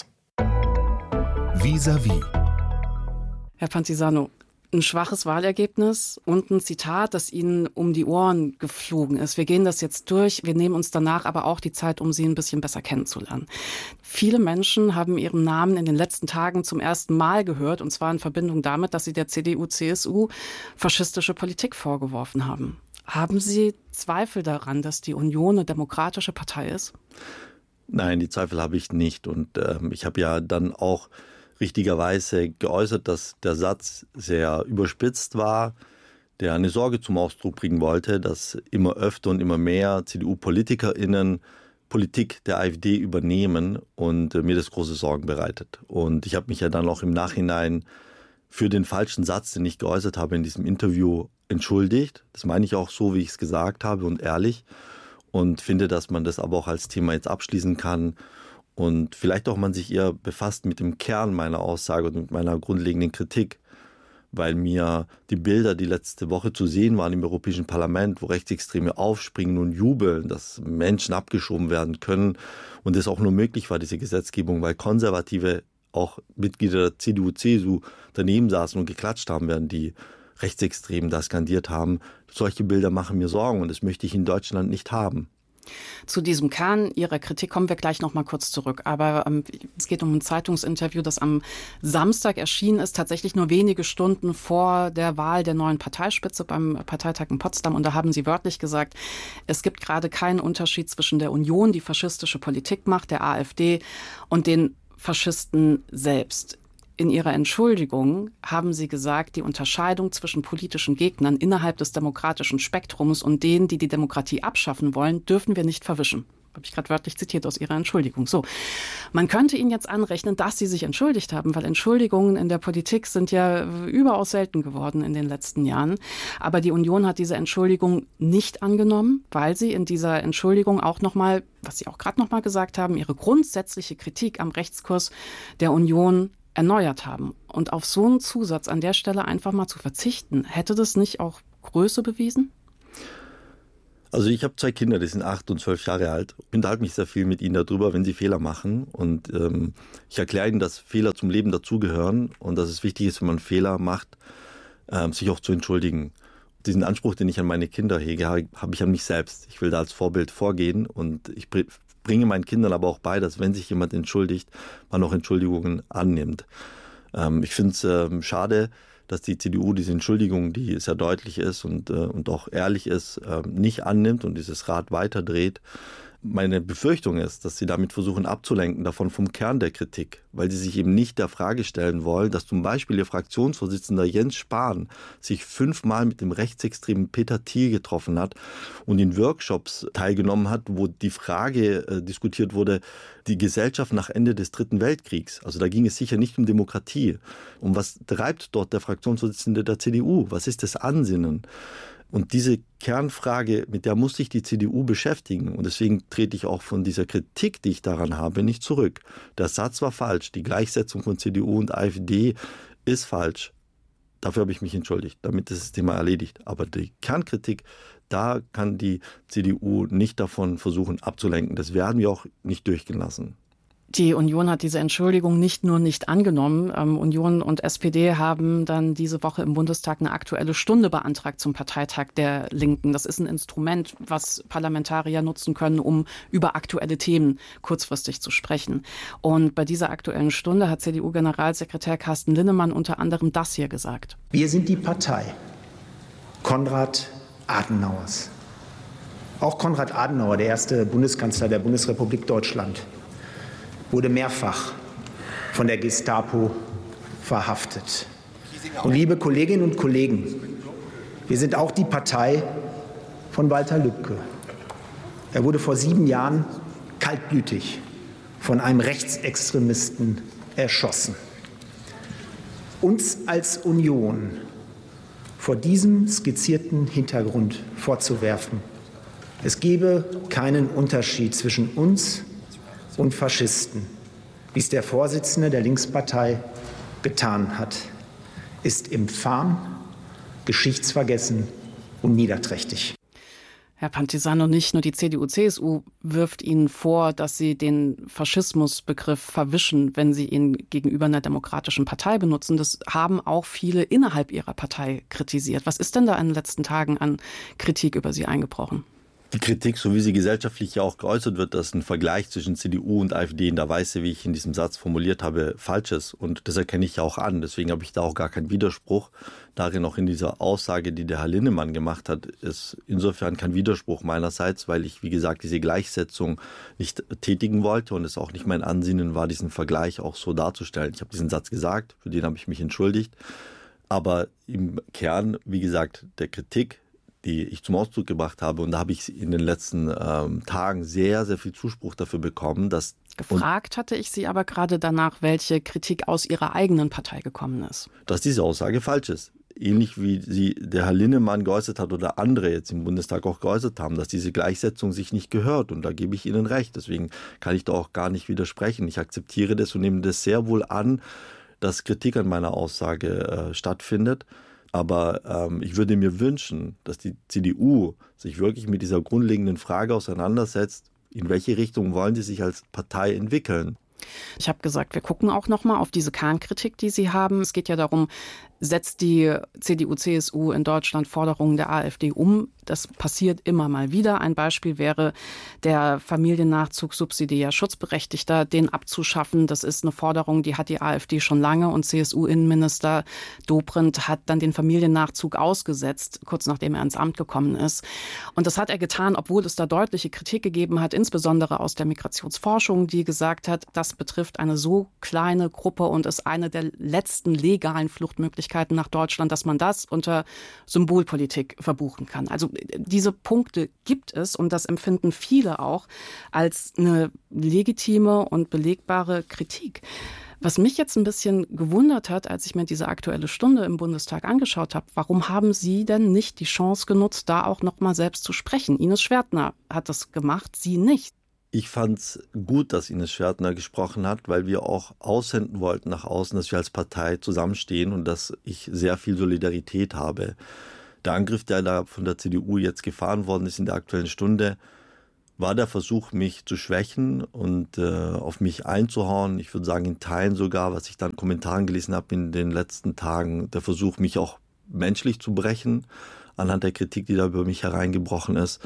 Vis-à-vis. Herr Pantisano, ein schwaches Wahlergebnis und ein Zitat, das Ihnen um die Ohren geflogen ist. Wir gehen das jetzt durch, wir nehmen uns danach aber auch die Zeit, um Sie ein bisschen besser kennenzulernen. Viele Menschen haben Ihren Namen in den letzten Tagen zum ersten Mal gehört, und zwar in Verbindung damit, dass Sie der C D U C S U faschistische Politik vorgeworfen haben. Haben Sie Zweifel daran, dass die Union eine demokratische Partei ist? Nein, die Zweifel habe ich nicht. Und äh, ich habe ja dann auch richtigerweise geäußert, dass der Satz sehr überspitzt war, der eine Sorge zum Ausdruck bringen wollte, dass immer öfter und immer mehr C D U-PolitikerInnen Politik der AfD übernehmen und äh, mir das große Sorgen bereitet. Und ich habe mich ja dann auch im Nachhinein für den falschen Satz, den ich geäußert habe in diesem Interview, entschuldigt. Das meine ich auch so, wie ich es gesagt habe und ehrlich. Und finde, dass man das aber auch als Thema jetzt abschließen kann. Und vielleicht auch man sich eher befasst mit dem Kern meiner Aussage und mit meiner grundlegenden Kritik, weil mir die Bilder, die letzte Woche zu sehen waren im Europäischen Parlament, wo Rechtsextreme aufspringen und jubeln, dass Menschen abgeschoben werden können und es auch nur möglich war, diese Gesetzgebung, weil Konservative, auch Mitglieder der C D U, C S U daneben saßen und geklatscht haben, während die Rechtsextremen da skandiert haben. Solche Bilder machen mir Sorgen und das möchte ich in Deutschland nicht haben. Zu diesem Kern Ihrer Kritik kommen wir gleich noch mal kurz zurück. Aber ähm, es geht um ein Zeitungsinterview, das am Samstag erschienen ist, tatsächlich nur wenige Stunden vor der Wahl der neuen Parteispitze beim Parteitag in Potsdam. Und da haben Sie wörtlich gesagt, es gibt gerade keinen Unterschied zwischen der Union, die faschistische Politik macht, der AfD, und den Faschisten selbst. In Ihrer Entschuldigung haben Sie gesagt, die Unterscheidung zwischen politischen Gegnern innerhalb des demokratischen Spektrums und denen, die die Demokratie abschaffen wollen, dürfen wir nicht verwischen. habe ich gerade wörtlich zitiert aus Ihrer Entschuldigung. So, man könnte Ihnen jetzt anrechnen, dass Sie sich entschuldigt haben, weil Entschuldigungen in der Politik sind ja überaus selten geworden in den letzten Jahren. Aber die Union hat diese Entschuldigung nicht angenommen, weil sie in dieser Entschuldigung auch nochmal, was Sie auch gerade nochmal gesagt haben, ihre grundsätzliche Kritik am Rechtskurs der Union erneuert haben. Und auf so einen Zusatz an der Stelle einfach mal zu verzichten, hätte das nicht auch Größe bewiesen? Also ich habe zwei Kinder, die sind acht und zwölf Jahre alt. Ich unterhalte mich sehr viel mit ihnen darüber, wenn sie Fehler machen. Und ähm, ich erkläre ihnen, dass Fehler zum Leben dazugehören und dass es wichtig ist, wenn man Fehler macht, ähm, sich auch zu entschuldigen. Diesen Anspruch, den ich an meine Kinder hege, habe ich an mich selbst. Ich will da als Vorbild vorgehen und ich bringe meinen Kindern aber auch bei, dass wenn sich jemand entschuldigt, man auch Entschuldigungen annimmt. Ähm, ich finde es ähm, schade, dass die C D U diese Entschuldigung, die sehr deutlich ist und, äh, und auch ehrlich ist, äh, nicht annimmt und dieses Rad weiterdreht. Meine Befürchtung ist, dass sie damit versuchen abzulenken, davon vom Kern der Kritik, weil sie sich eben nicht der Frage stellen wollen, dass zum Beispiel ihr Fraktionsvorsitzender Jens Spahn sich fünfmal mit dem rechtsextremen Peter Thiel getroffen hat und in Workshops teilgenommen hat, wo die Frage äh, diskutiert wurde, die Gesellschaft nach Ende des Dritten Weltkriegs. Also da ging es sicher nicht um Demokratie. Um was treibt dort der Fraktionsvorsitzende der C D U? Was ist das Ansinnen? Und diese Kernfrage, mit der muss sich die C D U beschäftigen. Und deswegen trete ich auch von dieser Kritik, die ich daran habe, nicht zurück. Der Satz war falsch. Die Gleichsetzung von C D U und AfD ist falsch. Dafür habe ich mich entschuldigt. Damit ist das Thema erledigt. Aber die Kernkritik, da kann die C D U nicht davon versuchen abzulenken. Das werden wir auch nicht durchgehen lassen. Die Union hat diese Entschuldigung nicht nur nicht angenommen. Ähm, Union und S P D haben dann diese Woche im Bundestag eine Aktuelle Stunde beantragt zum Parteitag der Linken. Das ist ein Instrument, was Parlamentarier nutzen können, um über aktuelle Themen kurzfristig zu sprechen. Und bei dieser Aktuellen Stunde hat C D U-Generalsekretär Carsten Linnemann unter anderem das hier gesagt. Wir sind die Partei Konrad Adenauers. Auch Konrad Adenauer, der erste Bundeskanzler der Bundesrepublik Deutschland, wurde mehrfach von der Gestapo verhaftet. Und liebe Kolleginnen und Kollegen, wir sind auch die Partei von Walter Lübcke. Er wurde vor sieben Jahren kaltblütig von einem Rechtsextremisten erschossen. Uns als Union vor diesem skizzierten Hintergrund vorzuwerfen, es gebe keinen Unterschied zwischen uns und Faschisten, wie es der Vorsitzende der Linkspartei getan hat, ist infam, geschichtsvergessen und niederträchtig. Herr Pantisano, nicht nur die C D U C S U wirft Ihnen vor, dass Sie den Faschismusbegriff verwischen, wenn Sie ihn gegenüber einer demokratischen Partei benutzen. Das haben auch viele innerhalb Ihrer Partei kritisiert. Was ist denn da in den letzten Tagen an Kritik über Sie eingebrochen? Die Kritik, so wie sie gesellschaftlich ja auch geäußert wird, dass ein Vergleich zwischen C D U und AfD in der Weise, wie ich in diesem Satz formuliert habe, falsch ist. Und das erkenne ich ja auch an. Deswegen habe ich da auch gar keinen Widerspruch. Darin auch in dieser Aussage, die der Herr Linnemann gemacht hat, ist insofern kein Widerspruch meinerseits, weil ich, wie gesagt, diese Gleichsetzung nicht tätigen wollte und es auch nicht mein Ansinnen war, diesen Vergleich auch so darzustellen. Ich habe diesen Satz gesagt, für den habe ich mich entschuldigt. Aber im Kern, wie gesagt, der Kritik, die ich zum Ausdruck gebracht habe. Und da habe ich in den letzten ähm, Tagen sehr, sehr viel Zuspruch dafür bekommen. Dass Gefragt hatte ich Sie aber gerade danach, welche Kritik aus Ihrer eigenen Partei gekommen ist. Dass diese Aussage falsch ist. Ähnlich wie sie der Herr Linnemann geäußert hat oder andere jetzt im Bundestag auch geäußert haben, dass diese Gleichsetzung sich nicht gehört. Und da gebe ich Ihnen recht. Deswegen kann ich da auch gar nicht widersprechen. Ich akzeptiere das und nehme das sehr wohl an, dass Kritik an meiner Aussage äh, stattfindet. Aber ähm, ich würde mir wünschen, dass die C D U sich wirklich mit dieser grundlegenden Frage auseinandersetzt, in welche Richtung wollen sie sich als Partei entwickeln. Ich habe gesagt, wir gucken auch noch mal auf diese Kernkritik, die Sie haben. Es geht ja darum, setzt die C D U C S U in Deutschland Forderungen der AfD um? Das passiert immer mal wieder. Ein Beispiel wäre der Familiennachzug subsidiär Schutzberechtigter, den abzuschaffen. Das ist eine Forderung, die hat die AfD schon lange und C S U-Innenminister Dobrindt hat dann den Familiennachzug ausgesetzt, kurz nachdem er ins Amt gekommen ist. Und das hat er getan, obwohl es da deutliche Kritik gegeben hat, insbesondere aus der Migrationsforschung, die gesagt hat, das betrifft eine so kleine Gruppe und ist eine der letzten legalen Fluchtmöglichkeiten Lieferschwierigkeiten nach Deutschland, dass man das unter Symbolpolitik verbuchen kann. Also diese Punkte gibt es und das empfinden viele auch als eine legitime und belegbare Kritik. Was mich jetzt ein bisschen gewundert hat, als ich mir diese Aktuelle Stunde im Bundestag angeschaut habe, warum haben Sie denn nicht die Chance genutzt, da auch noch mal selbst zu sprechen? Ines Schwertner hat das gemacht, Sie nicht. Ich fand es gut, dass Ines Schwertner gesprochen hat, weil wir auch aussenden wollten nach außen, dass wir als Partei zusammenstehen und dass ich sehr viel Solidarität habe. Der Angriff, der da von der C D U jetzt gefahren worden ist in der Aktuellen Stunde, war der Versuch, mich zu schwächen und äh, auf mich einzuhauen. Ich würde sagen, in Teilen sogar, was ich dann in Kommentaren gelesen habe in den letzten Tagen, der Versuch, mich auch menschlich zu brechen, anhand der Kritik, die da über mich hereingebrochen ist.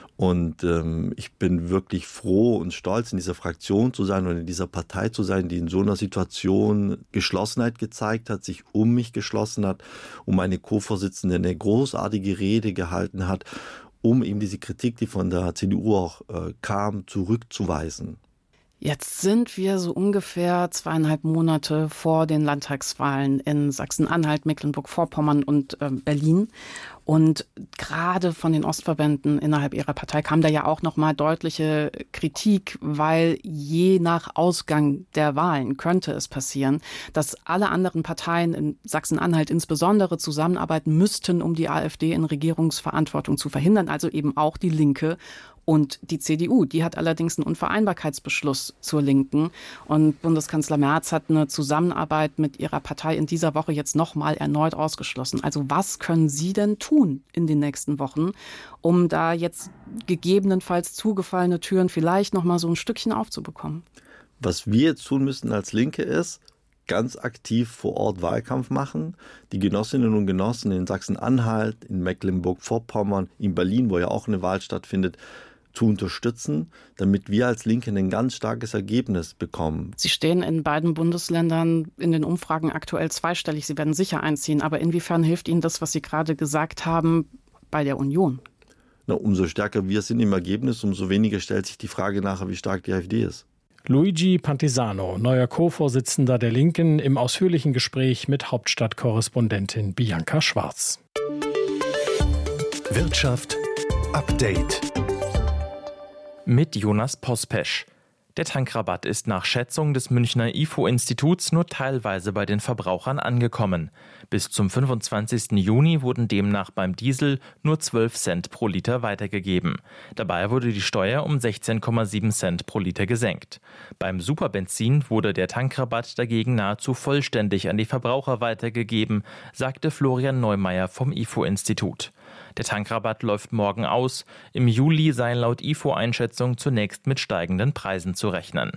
Und ähm, ich bin wirklich froh und stolz, in dieser Fraktion zu sein und in dieser Partei zu sein, die in so einer Situation Geschlossenheit gezeigt hat, sich um mich geschlossen hat, um meine Co-Vorsitzende eine großartige Rede gehalten hat, um eben diese Kritik, die von der C D U auch äh, kam, zurückzuweisen. Jetzt sind wir so ungefähr zweieinhalb Monate vor den Landtagswahlen in Sachsen-Anhalt, Mecklenburg-Vorpommern und äh, Berlin. Und gerade von den Ostverbänden innerhalb ihrer Partei kam da ja auch nochmal deutliche Kritik, weil je nach Ausgang der Wahlen könnte es passieren, dass alle anderen Parteien in Sachsen-Anhalt insbesondere zusammenarbeiten müssten, um die AfD in Regierungsverantwortung zu verhindern, also eben auch die Linke und die C D U. Die hat allerdings einen Unvereinbarkeitsbeschluss zur Linken. Und Bundeskanzler Merz hat eine Zusammenarbeit mit ihrer Partei in dieser Woche jetzt nochmal erneut ausgeschlossen. Also was können Sie denn tun in den nächsten Wochen, um da jetzt gegebenenfalls zugefallene Türen vielleicht nochmal so ein Stückchen aufzubekommen? Was wir jetzt tun müssen als Linke ist, ganz aktiv vor Ort Wahlkampf machen. Die Genossinnen und Genossen in Sachsen-Anhalt, in Mecklenburg-Vorpommern, in Berlin, wo ja auch eine Wahl stattfindet, zu unterstützen, damit wir als Linke ein ganz starkes Ergebnis bekommen. Sie stehen in beiden Bundesländern in den Umfragen aktuell zweistellig. Sie werden sicher einziehen. Aber inwiefern hilft Ihnen das, was Sie gerade gesagt haben, bei der Union? Na, umso stärker wir sind im Ergebnis, umso weniger stellt sich die Frage nachher, wie stark die AfD ist. Luigi Pantisano, neuer Co-Vorsitzender der Linken, im ausführlichen Gespräch mit Hauptstadtkorrespondentin Bianca Schwarz. Wirtschaft Update mit Jonas Pospesch. Der Tankrabatt ist nach Schätzung des Münchner I F O-Instituts nur teilweise bei den Verbrauchern angekommen. Bis zum fünfundzwanzigsten Juni wurden demnach beim Diesel nur zwölf Cent pro Liter weitergegeben. Dabei wurde die Steuer um sechzehn Komma sieben Cent pro Liter gesenkt. Beim Superbenzin wurde der Tankrabatt dagegen nahezu vollständig an die Verbraucher weitergegeben, sagte Florian Neumeier vom I F O-Institut. Der Tankrabatt läuft morgen aus. Im Juli sei laut I F O-Einschätzung zunächst mit steigenden Preisen zu rechnen.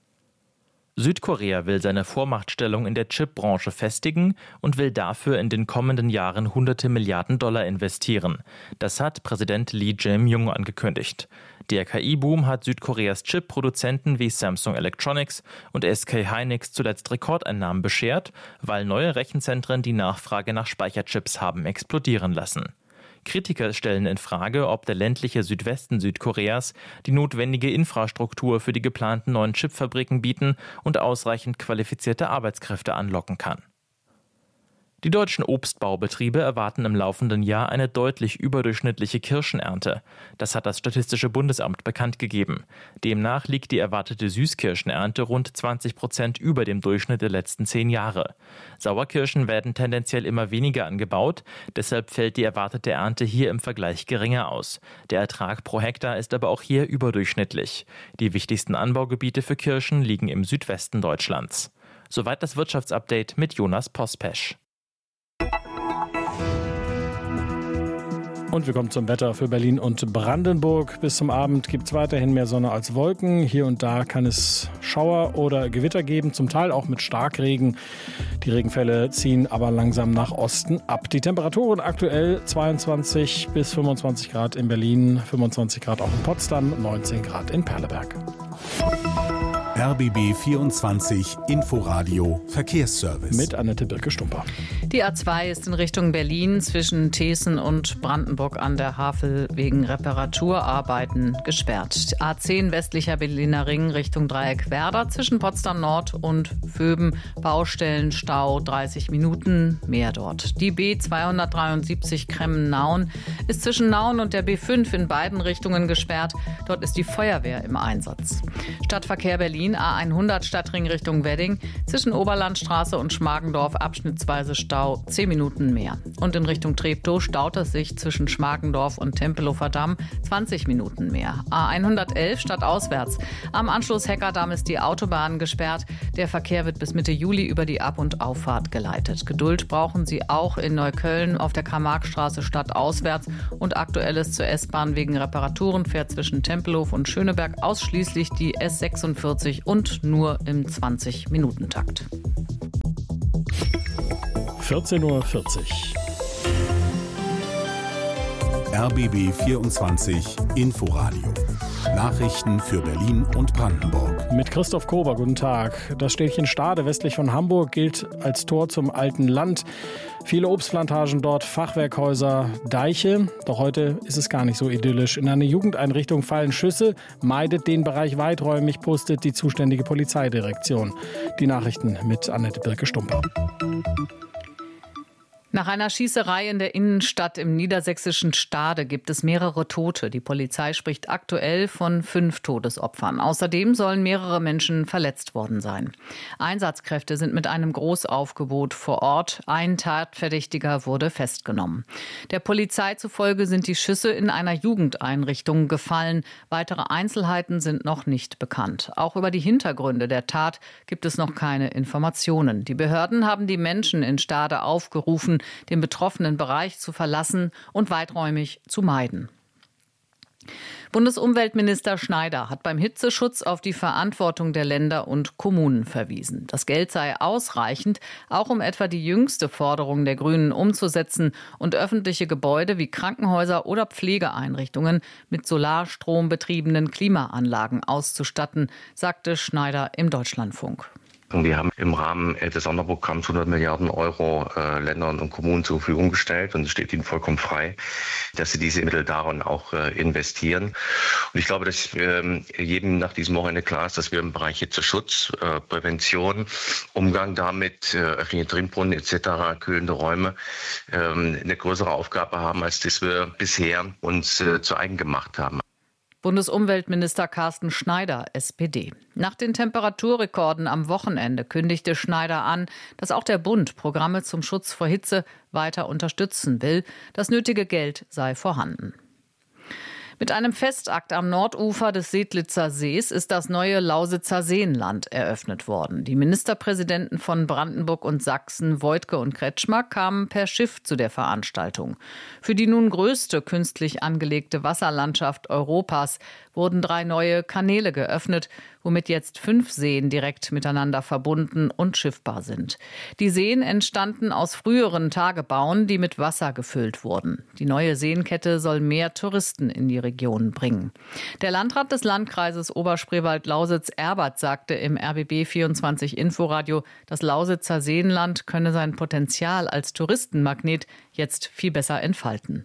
Südkorea will seine Vormachtstellung in der Chipbranche festigen und will dafür in den kommenden Jahren hunderte Milliarden Dollar investieren. Das hat Präsident Lee Jae-myung angekündigt. Der K I-Boom hat Südkoreas Chip-Produzenten wie Samsung Electronics und S K Hynix zuletzt Rekordeinnahmen beschert, weil neue Rechenzentren die Nachfrage nach Speicherchips haben explodieren lassen. Kritiker stellen in Frage, ob der ländliche Südwesten Südkoreas die notwendige Infrastruktur für die geplanten neuen Chipfabriken bieten und ausreichend qualifizierte Arbeitskräfte anlocken kann. Die deutschen Obstbaubetriebe erwarten im laufenden Jahr eine deutlich überdurchschnittliche Kirschenernte. Das hat das Statistische Bundesamt bekannt gegeben. Demnach liegt die erwartete Süßkirschenernte rund zwanzig Prozent über dem Durchschnitt der letzten zehn Jahre. Sauerkirschen werden tendenziell immer weniger angebaut, deshalb fällt die erwartete Ernte hier im Vergleich geringer aus. Der Ertrag pro Hektar ist aber auch hier überdurchschnittlich. Die wichtigsten Anbaugebiete für Kirschen liegen im Südwesten Deutschlands. Soweit das Wirtschaftsupdate mit Jonas Pospesch. Und wir kommen zum Wetter für Berlin und Brandenburg. Bis zum Abend gibt es weiterhin mehr Sonne als Wolken. Hier und da kann es Schauer oder Gewitter geben, zum Teil auch mit Starkregen. Die Regenfälle ziehen aber langsam nach Osten ab. Die Temperaturen aktuell zweiundzwanzig bis fünfundzwanzig Grad in Berlin, fünfundzwanzig Grad auch in Potsdam, neunzehn Grad in Perleberg. R B B vierundzwanzig Inforadio Verkehrsservice. Mit Annette Birke-Stumper. Die A zwei ist in Richtung Berlin zwischen Thesen und Brandenburg an der Havel wegen Reparaturarbeiten gesperrt. A zehn westlicher Berliner Ring Richtung Dreieckwerder zwischen Potsdam Nord und Vöben. Baustellen, Stau, dreißig Minuten, mehr dort. Die B zweihundertdreiundsiebzig Kremmen-Nauen ist zwischen Nauen und der B fünf in beiden Richtungen gesperrt. Dort ist die Feuerwehr im Einsatz. Stadtverkehr Berlin A hundert Stadtring Richtung Wedding zwischen Oberlandstraße und Schmargendorf abschnittsweise Stau, zehn Minuten mehr. Und in Richtung Treptow staut es sich zwischen Schmargendorf und Tempelhofer Damm, zwanzig Minuten mehr. A hundertelf stadtauswärts. Am Anschluss Heckerdamm ist die Autobahn gesperrt. Der Verkehr wird bis Mitte Juli über die Ab- und Auffahrt geleitet. Geduld brauchen Sie auch in Neukölln auf der Karl-Marx-Straße stadtauswärts. Und aktuelles zur S-Bahn wegen Reparaturen fährt zwischen Tempelhof und Schöneberg ausschließlich die S sechsundvierzig und nur im zwanzig-Minuten-Takt. vierzehn Uhr vierzig. R B B vierundzwanzig Inforadio. Nachrichten für Berlin und Brandenburg. Mit Christoph Kober, guten Tag. Das Städtchen Stade westlich von Hamburg gilt als Tor zum alten Land. Viele Obstplantagen dort, Fachwerkhäuser, Deiche. Doch heute ist es gar nicht so idyllisch. In eine Jugendeinrichtung fallen Schüsse. Meidet den Bereich weiträumig, postet die zuständige Polizeidirektion. Die Nachrichten mit Annette Birke-Stumper. Nach einer Schießerei in der Innenstadt im niedersächsischen Stade gibt es mehrere Tote. Die Polizei spricht aktuell von fünf Todesopfern. Außerdem sollen mehrere Menschen verletzt worden sein. Einsatzkräfte sind mit einem Großaufgebot vor Ort. Ein Tatverdächtiger wurde festgenommen. Der Polizei zufolge sind die Schüsse in einer Jugendeinrichtung gefallen. Weitere Einzelheiten sind noch nicht bekannt. Auch über die Hintergründe der Tat gibt es noch keine Informationen. Die Behörden haben die Menschen in Stade aufgerufen, den betroffenen Bereich zu verlassen und weiträumig zu meiden. Bundesumweltminister Schneider hat beim Hitzeschutz auf die Verantwortung der Länder und Kommunen verwiesen. Das Geld sei ausreichend, auch um etwa die jüngste Forderung der Grünen umzusetzen und öffentliche Gebäude wie Krankenhäuser oder Pflegeeinrichtungen mit Solarstrom betriebenen Klimaanlagen auszustatten, sagte Schneider im Deutschlandfunk. Wir haben im Rahmen des Sonderprogramms hundert Milliarden Euro äh, Ländern und Kommunen zur Verfügung gestellt und es steht ihnen vollkommen frei, dass sie diese Mittel darin auch äh, investieren. Und ich glaube, dass äh, jedem nach diesem Wochenende klar ist, dass wir im Bereich Hitzeschutz, äh, Prävention, Umgang damit, äh, öffentliche Trinkbrunnen et cetera, kühlende Räume, äh, eine größere Aufgabe haben, als das wir bisher uns äh, zu eigen gemacht haben. Bundesumweltminister Carsten Schneider, S P D. Nach den Temperaturrekorden am Wochenende kündigte Schneider an, dass auch der Bund Programme zum Schutz vor Hitze weiter unterstützen will. Das nötige Geld sei vorhanden. Mit einem Festakt am Nordufer des Sedlitzer Sees ist das neue Lausitzer Seenland eröffnet worden. Die Ministerpräsidenten von Brandenburg und Sachsen, Woidke und Kretschmer, kamen per Schiff zu der Veranstaltung. Für die nun größte künstlich angelegte Wasserlandschaft Europas wurden drei neue Kanäle geöffnet, womit jetzt fünf Seen direkt miteinander verbunden und schiffbar sind. Die Seen entstanden aus früheren Tagebauen, die mit Wasser gefüllt wurden. Die neue Seenkette soll mehr Touristen in die Region bringen. Der Landrat des Landkreises Oberspreewald-Lausitz, Erbert, sagte im R B B vierundzwanzig Inforadio, das Lausitzer Seenland könne sein Potenzial als Touristenmagnet jetzt viel besser entfalten.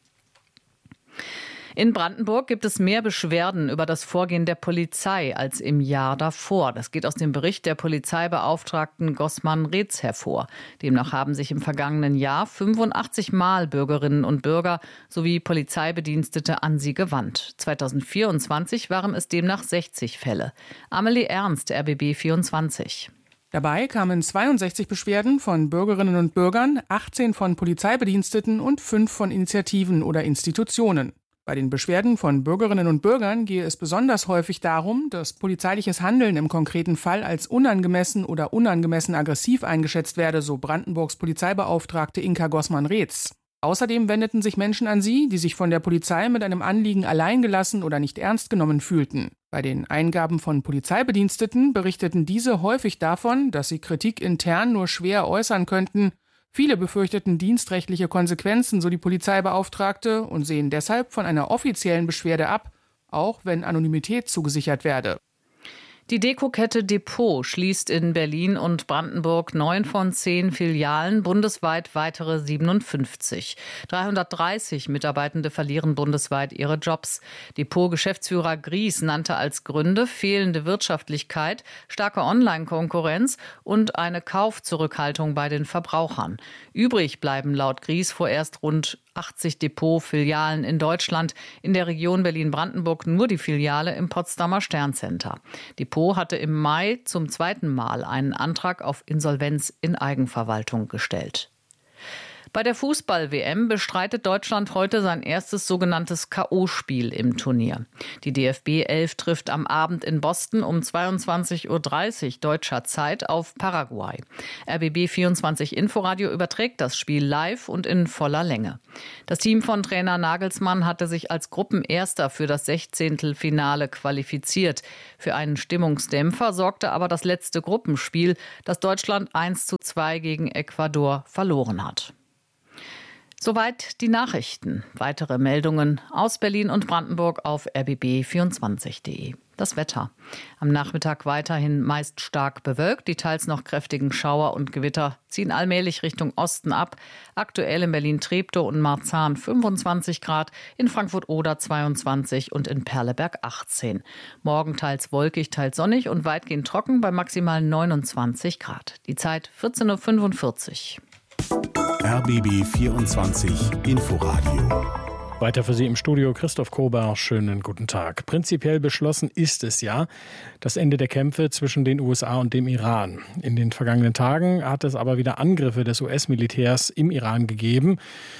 In Brandenburg gibt es mehr Beschwerden über das Vorgehen der Polizei als im Jahr davor. Das geht aus dem Bericht der Polizeibeauftragten Gosman Reetz hervor. Demnach haben sich im vergangenen Jahr fünfundachtzig Mal Bürgerinnen und Bürger sowie Polizeibedienstete an sie gewandt. zweitausendvierundzwanzig waren es demnach sechzig Fälle. Amelie Ernst, R B B vierundzwanzig. Dabei kamen zweiundsechzig Beschwerden von Bürgerinnen und Bürgern, achtzehn von Polizeibediensteten und fünf von Initiativen oder Institutionen. Bei den Beschwerden von Bürgerinnen und Bürgern gehe es besonders häufig darum, dass polizeiliches Handeln im konkreten Fall als unangemessen oder unangemessen aggressiv eingeschätzt werde, so Brandenburgs Polizeibeauftragte Inka Gosman-Reetz. Außerdem wendeten sich Menschen an sie, die sich von der Polizei mit einem Anliegen alleingelassen oder nicht ernst genommen fühlten. Bei den Eingaben von Polizeibediensteten berichteten diese häufig davon, dass sie Kritik intern nur schwer äußern könnten. Viele befürchteten dienstrechtliche Konsequenzen, so die Polizeibeauftragte, und sehen deshalb von einer offiziellen Beschwerde ab, auch wenn Anonymität zugesichert werde. Die Dekokette Depot schließt in Berlin und Brandenburg neun von zehn Filialen, bundesweit weitere siebenundfünfzig. dreihundertdreißig Mitarbeitende verlieren bundesweit ihre Jobs. Depot-Geschäftsführer Gries nannte als Gründe fehlende Wirtschaftlichkeit, starke Online-Konkurrenz und eine Kaufzurückhaltung bei den Verbrauchern. Übrig bleiben laut Gries vorerst rund achtzig Depot-Filialen in Deutschland, in der Region Berlin-Brandenburg nur die Filiale im Potsdamer Sterncenter. Depot hatte im Mai zum zweiten Mal einen Antrag auf Insolvenz in Eigenverwaltung gestellt. Bei der Fußball-W M bestreitet Deutschland heute sein erstes sogenanntes K O-Spiel im Turnier. Die D F B elf trifft am Abend in Boston um zweiundzwanzig Uhr dreißig deutscher Zeit auf Paraguay. R B B vierundzwanzig Inforadio überträgt das Spiel live und in voller Länge. Das Team von Trainer Nagelsmann hatte sich als Gruppenerster für das Sechzehntelfinale qualifiziert. Für einen Stimmungsdämpfer sorgte aber das letzte Gruppenspiel, das Deutschland eins zu zwei gegen Ecuador verloren hat. Soweit die Nachrichten. Weitere Meldungen aus Berlin und Brandenburg auf r b b vierundzwanzig punkt de. Das Wetter. Am Nachmittag weiterhin meist stark bewölkt. Die teils noch kräftigen Schauer und Gewitter ziehen allmählich Richtung Osten ab. Aktuell in Berlin-Treptow und Marzahn fünfundzwanzig Grad, in Frankfurt-Oder zweiundzwanzig und in Perleberg achtzehn. Morgen teils wolkig, teils sonnig und weitgehend trocken bei maximal neunundzwanzig Grad. Die Zeit vierzehn Uhr fünfundvierzig. R B B vierundzwanzig Inforadio. Weiter für Sie im Studio Christoph Kober. Schönen guten Tag. Prinzipiell beschlossen ist es ja, das Ende der Kämpfe zwischen den U S A und dem Iran. In den vergangenen Tagen hat es aber wieder Angriffe des U S-Militärs im Iran gegeben.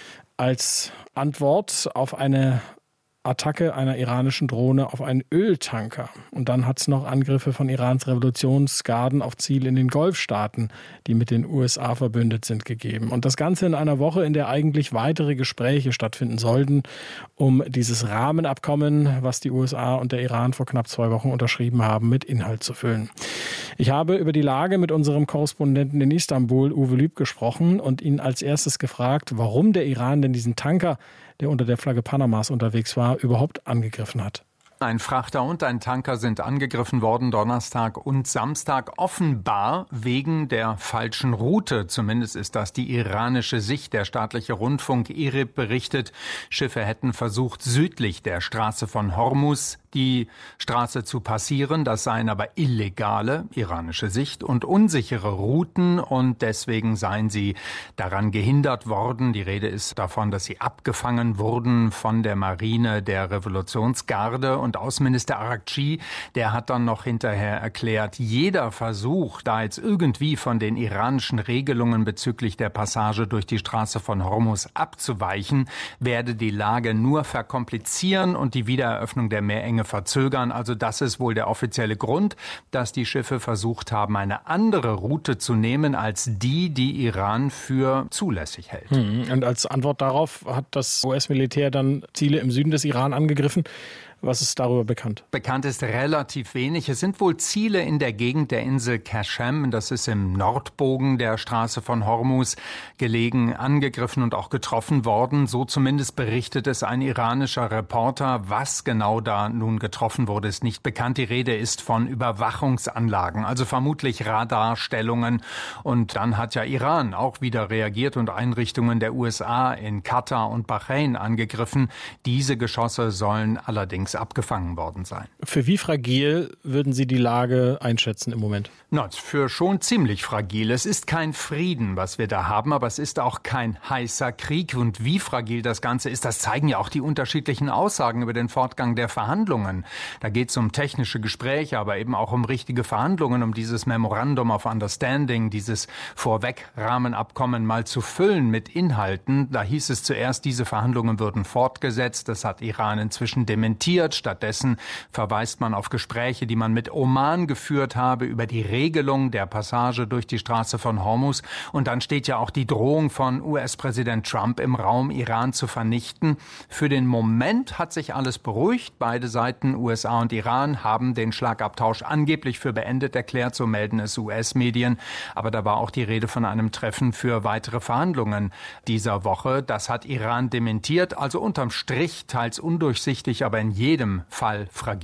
Als Antwort auf eine Attacke einer iranischen Drohne auf einen Öltanker. Und dann hat es noch Angriffe von Irans Revolutionsgarden auf Ziele in den Golfstaaten, die mit den U S A verbündet sind, gegeben. Und das Ganze in einer Woche, in der eigentlich weitere Gespräche stattfinden sollten, um dieses Rahmenabkommen, was die U S A und der Iran vor knapp zwei Wochen unterschrieben haben, mit Inhalt zu füllen. Ich habe über die Lage mit unserem Korrespondenten in Istanbul, Uwe Lüb, gesprochen und ihn als erstes gefragt, warum der Iran denn diesen Tanker, der unter der Flagge Panamas unterwegs war, überhaupt angegriffen hat. Ein Frachter und ein Tanker sind angegriffen worden Donnerstag und Samstag, offenbar wegen der falschen Route. Zumindest ist das die iranische Sicht. Der staatliche Rundfunk I R I B berichtet, Schiffe hätten versucht, südlich der Straße von Hormuz die Straße zu passieren. Das seien aber illegale, iranische Sicht, und unsichere Routen, und deswegen seien sie daran gehindert worden. Die Rede ist davon, dass sie abgefangen wurden von der Marine der Revolutionsgarde. Und Außenminister Araghchi, der hat dann noch hinterher erklärt, jeder Versuch, da jetzt irgendwie von den iranischen Regelungen bezüglich der Passage durch die Straße von Hormuz abzuweichen, werde die Lage nur verkomplizieren und die Wiedereröffnung der Meerenge verzögern. Also das ist wohl der offizielle Grund, dass die Schiffe versucht haben, eine andere Route zu nehmen als die, die Iran für zulässig hält. Und als Antwort darauf hat das U S-Militär dann Ziele im Süden des Iran angegriffen. Was ist darüber bekannt? Bekannt ist relativ wenig. Es sind wohl Ziele in der Gegend der Insel Kashem, das ist im Nordbogen der Straße von Hormuz gelegen, angegriffen und auch getroffen worden. So zumindest berichtet es ein iranischer Reporter. Was genau da nun getroffen wurde, ist nicht bekannt. Die Rede ist von Überwachungsanlagen, also vermutlich Radarstellungen. Und dann hat ja Iran auch wieder reagiert und Einrichtungen der U S A in Katar und Bahrain angegriffen. Diese Geschosse sollen allerdings abgefangen worden sein. Für wie fragil würden Sie die Lage einschätzen im Moment? Na, für schon ziemlich fragil. Es ist kein Frieden, was wir da haben, aber es ist auch kein heißer Krieg. Und wie fragil das Ganze ist, das zeigen ja auch die unterschiedlichen Aussagen über den Fortgang der Verhandlungen. Da geht es um technische Gespräche, aber eben auch um richtige Verhandlungen, um dieses Memorandum of Understanding, dieses Vorweg-Rahmenabkommen mal zu füllen mit Inhalten. Da hieß es zuerst, diese Verhandlungen würden fortgesetzt. Das hat Iran inzwischen dementiert. Stattdessen verweist man auf Gespräche, die man mit Oman geführt habe, über die Regelung der Passage durch die Straße von Hormuz. Und dann steht ja auch die Drohung von U S-Präsident Trump im Raum, Iran zu vernichten. Für den Moment hat sich alles beruhigt. Beide Seiten, U S A und Iran, haben den Schlagabtausch angeblich für beendet erklärt, so melden es U S-Medien. Aber da war auch die Rede von einem Treffen für weitere Verhandlungen dieser Woche. Das hat Iran dementiert. Also unterm Strich teils undurchsichtig, aber in jedem Fall fragil.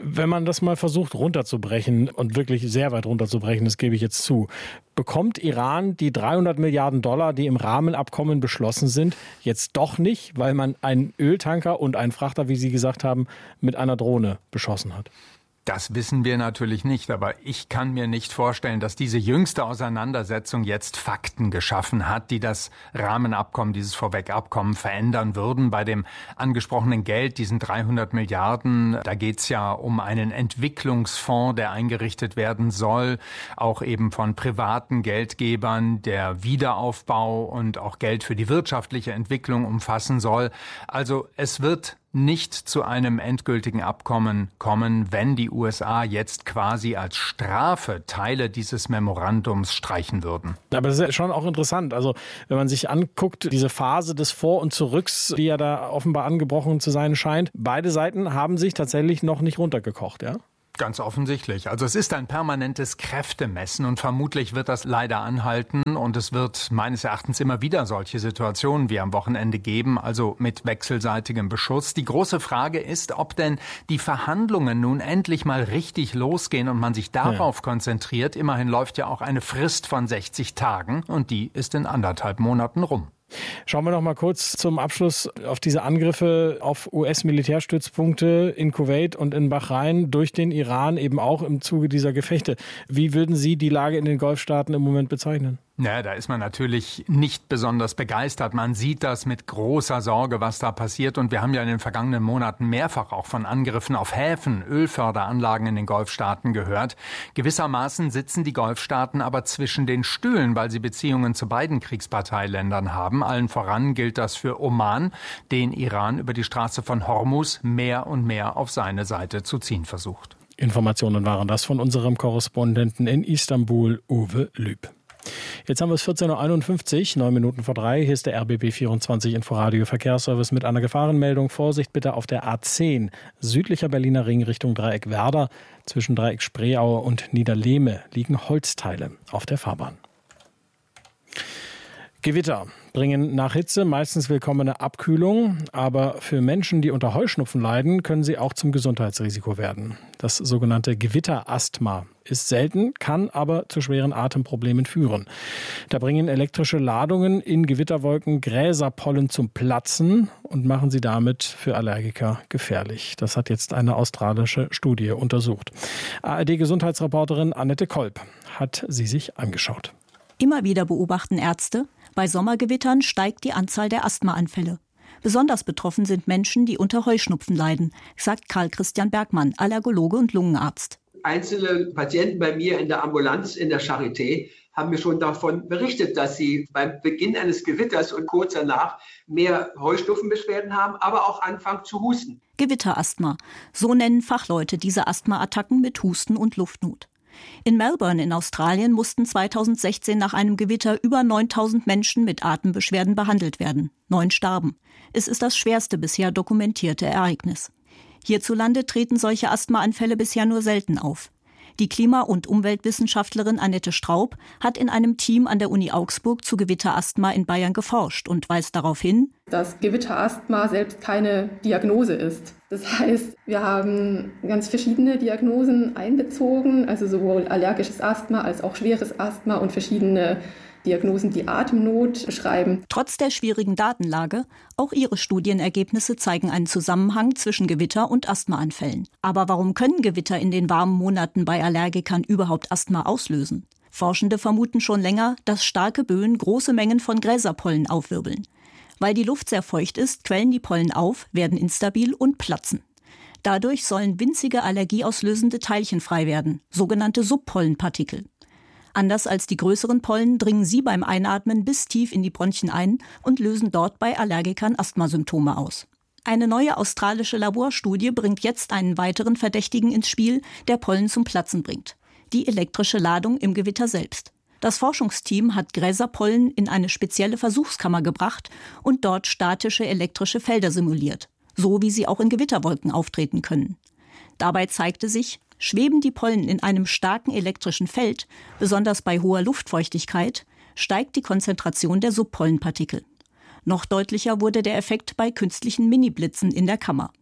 Wenn man das mal versucht runterzubrechen und wirklich sehr weit runterzubrechen, das gebe ich jetzt zu, bekommt Iran die dreihundert Milliarden Dollar, die im Rahmenabkommen beschlossen sind, jetzt doch nicht, weil man einen Öltanker und einen Frachter, wie Sie gesagt haben, mit einer Drohne beschossen hat? Das wissen wir natürlich nicht, aber ich kann mir nicht vorstellen, dass diese jüngste Auseinandersetzung jetzt Fakten geschaffen hat, die das Rahmenabkommen, dieses Vorwegabkommen verändern würden. Bei dem angesprochenen Geld, diesen dreihundert Milliarden, da geht's ja um einen Entwicklungsfonds, der eingerichtet werden soll, auch eben von privaten Geldgebern, der Wiederaufbau und auch Geld für die wirtschaftliche Entwicklung umfassen soll. Also es wird nicht zu einem endgültigen Abkommen kommen, wenn die U S A jetzt quasi als Strafe Teile dieses Memorandums streichen würden. Aber das ist ja schon auch interessant. Also wenn man sich anguckt, diese Phase des Vor- und Zurücks, die ja da offenbar angebrochen zu sein scheint, beide Seiten haben sich tatsächlich noch nicht runtergekocht, ja? Ganz offensichtlich. Also es ist ein permanentes Kräftemessen und vermutlich wird das leider anhalten und es wird meines Erachtens immer wieder solche Situationen wie am Wochenende geben, also mit wechselseitigem Beschuss. Die große Frage ist, ob denn die Verhandlungen nun endlich mal richtig losgehen und man sich darauf ja. konzentriert. Immerhin läuft ja auch eine Frist von sechzig Tagen und die ist in anderthalb Monaten rum. Schauen wir noch mal kurz zum Abschluss auf diese Angriffe auf U S-Militärstützpunkte in Kuwait und in Bahrain durch den Iran, eben auch im Zuge dieser Gefechte. Wie würden Sie die Lage in den Golfstaaten im Moment bezeichnen? Ja, da ist man natürlich nicht besonders begeistert. Man sieht das mit großer Sorge, was da passiert. Und wir haben ja in den vergangenen Monaten mehrfach auch von Angriffen auf Häfen, Ölförderanlagen in den Golfstaaten gehört. Gewissermaßen sitzen die Golfstaaten aber zwischen den Stühlen, weil sie Beziehungen zu beiden Kriegsparteiländern haben. Allen voran gilt das für Oman, den Iran über die Straße von Hormuz mehr und mehr auf seine Seite zu ziehen versucht. Informationen waren das von unserem Korrespondenten in Istanbul, Uwe Lüb. Jetzt haben wir es vierzehn Uhr einundfünfzig, neun Minuten vor drei. Hier ist der R B B vierundzwanzig Inforadio Verkehrsservice mit einer Gefahrenmeldung. Vorsicht bitte auf der A zehn, südlicher Berliner Ring Richtung Dreieck Werder. Zwischen Dreieck Spreeaue und Niederlehme liegen Holzteile auf der Fahrbahn. Gewitter bringen nach Hitze meistens willkommene Abkühlung, aber für Menschen, die unter Heuschnupfen leiden, können sie auch zum Gesundheitsrisiko werden. Das sogenannte Gewitterasthma ist selten, kann aber zu schweren Atemproblemen führen. Da bringen elektrische Ladungen in Gewitterwolken Gräserpollen zum Platzen und machen sie damit für Allergiker gefährlich. Das hat jetzt eine australische Studie untersucht. A R D-Gesundheitsreporterin Annette Kolb hat sie sich angeschaut. Immer wieder beobachten Ärzte, bei Sommergewittern steigt die Anzahl der Asthmaanfälle. Besonders betroffen sind Menschen, die unter Heuschnupfen leiden, sagt Karl Christian Bergmann, Allergologe und Lungenarzt. Einzelne Patienten bei mir in der Ambulanz in der Charité haben mir schon davon berichtet, dass sie beim Beginn eines Gewitters und kurz danach mehr Heuschnupfenbeschwerden haben, aber auch anfangen zu husten. Gewitterasthma, so nennen Fachleute diese Asthmaattacken mit Husten und Luftnot. In Melbourne in Australien mussten zweitausendsechzehn nach einem Gewitter über neuntausend Menschen mit Atembeschwerden behandelt werden. Neun starben. Es ist das schwerste bisher dokumentierte Ereignis. Hierzulande treten solche Asthmaanfälle bisher nur selten auf. Die Klima- und Umweltwissenschaftlerin Annette Straub hat in einem Team an der Uni Augsburg zu Gewitterasthma in Bayern geforscht und weist darauf hin, dass Gewitterasthma selbst keine Diagnose ist. Das heißt, wir haben ganz verschiedene Diagnosen einbezogen, also sowohl allergisches Asthma als auch schweres Asthma und verschiedene Diagnosen, die Atemnot beschreiben. Trotz der schwierigen Datenlage, auch ihre Studienergebnisse zeigen einen Zusammenhang zwischen Gewitter und Asthmaanfällen. Aber warum können Gewitter in den warmen Monaten bei Allergikern überhaupt Asthma auslösen? Forschende vermuten schon länger, dass starke Böen große Mengen von Gräserpollen aufwirbeln. Weil die Luft sehr feucht ist, quellen die Pollen auf, werden instabil und platzen. Dadurch sollen winzige allergieauslösende Teilchen frei werden, sogenannte Subpollenpartikel. Anders als die größeren Pollen dringen sie beim Einatmen bis tief in die Bronchien ein und lösen dort bei Allergikern Asthmasymptome aus. Eine neue australische Laborstudie bringt jetzt einen weiteren Verdächtigen ins Spiel, der Pollen zum Platzen bringt: die elektrische Ladung im Gewitter selbst. Das Forschungsteam hat Gräserpollen in eine spezielle Versuchskammer gebracht und dort statische elektrische Felder simuliert, so wie sie auch in Gewitterwolken auftreten können. Dabei zeigte sich, schweben die Pollen in einem starken elektrischen Feld, besonders bei hoher Luftfeuchtigkeit, steigt die Konzentration der Subpollenpartikel. Noch deutlicher wurde der Effekt bei künstlichen Mini-Blitzen in der Kammer.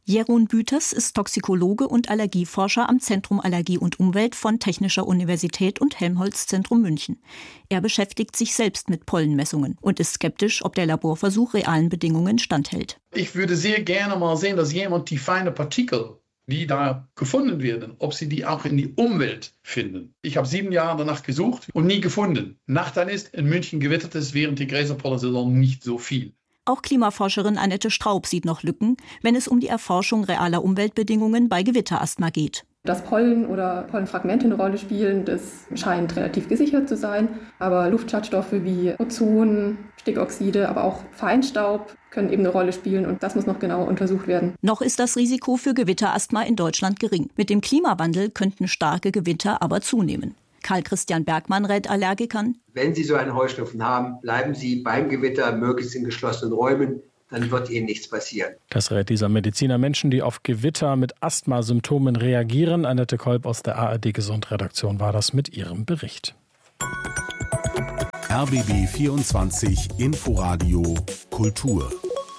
Jeroen Büters ist Toxikologe und Allergieforscher am Zentrum Allergie und Umwelt von Technischer Universität und Helmholtz-Zentrum München. Er beschäftigt sich selbst mit Pollenmessungen und ist skeptisch, ob der Laborversuch realen Bedingungen standhält. Ich würde sehr gerne mal sehen, dass jemand die feinen Partikel, die da gefunden werden, ob sie die auch in die Umwelt finden. Ich habe sieben Jahre danach gesucht und nie gefunden. Nachteil ist, in München gewittert es während der Gräserpollensaison nicht so viel. Auch Klimaforscherin Annette Straub sieht noch Lücken, wenn es um die Erforschung realer Umweltbedingungen bei Gewitterasthma geht. Dass Pollen oder Pollenfragmente eine Rolle spielen, das scheint relativ gesichert zu sein. Aber Luftschadstoffe wie Ozon, Stickoxide, aber auch Feinstaub können eben eine Rolle spielen und das muss noch genauer untersucht werden. Noch ist das Risiko für Gewitterasthma in Deutschland gering. Mit dem Klimawandel könnten starke Gewitter aber zunehmen. Karl-Christian Bergmann rät Allergikern: Wenn Sie so einen Heuschnupfen haben, bleiben Sie beim Gewitter möglichst in geschlossenen Räumen. Dann wird Ihnen nichts passieren. Das rät dieser Mediziner Menschen, die auf Gewitter mit Asthmasymptomen reagieren. Annette Kolb aus der A R D-Gesundredaktion war das mit ihrem Bericht. R B B vierundzwanzig Inforadio Kultur.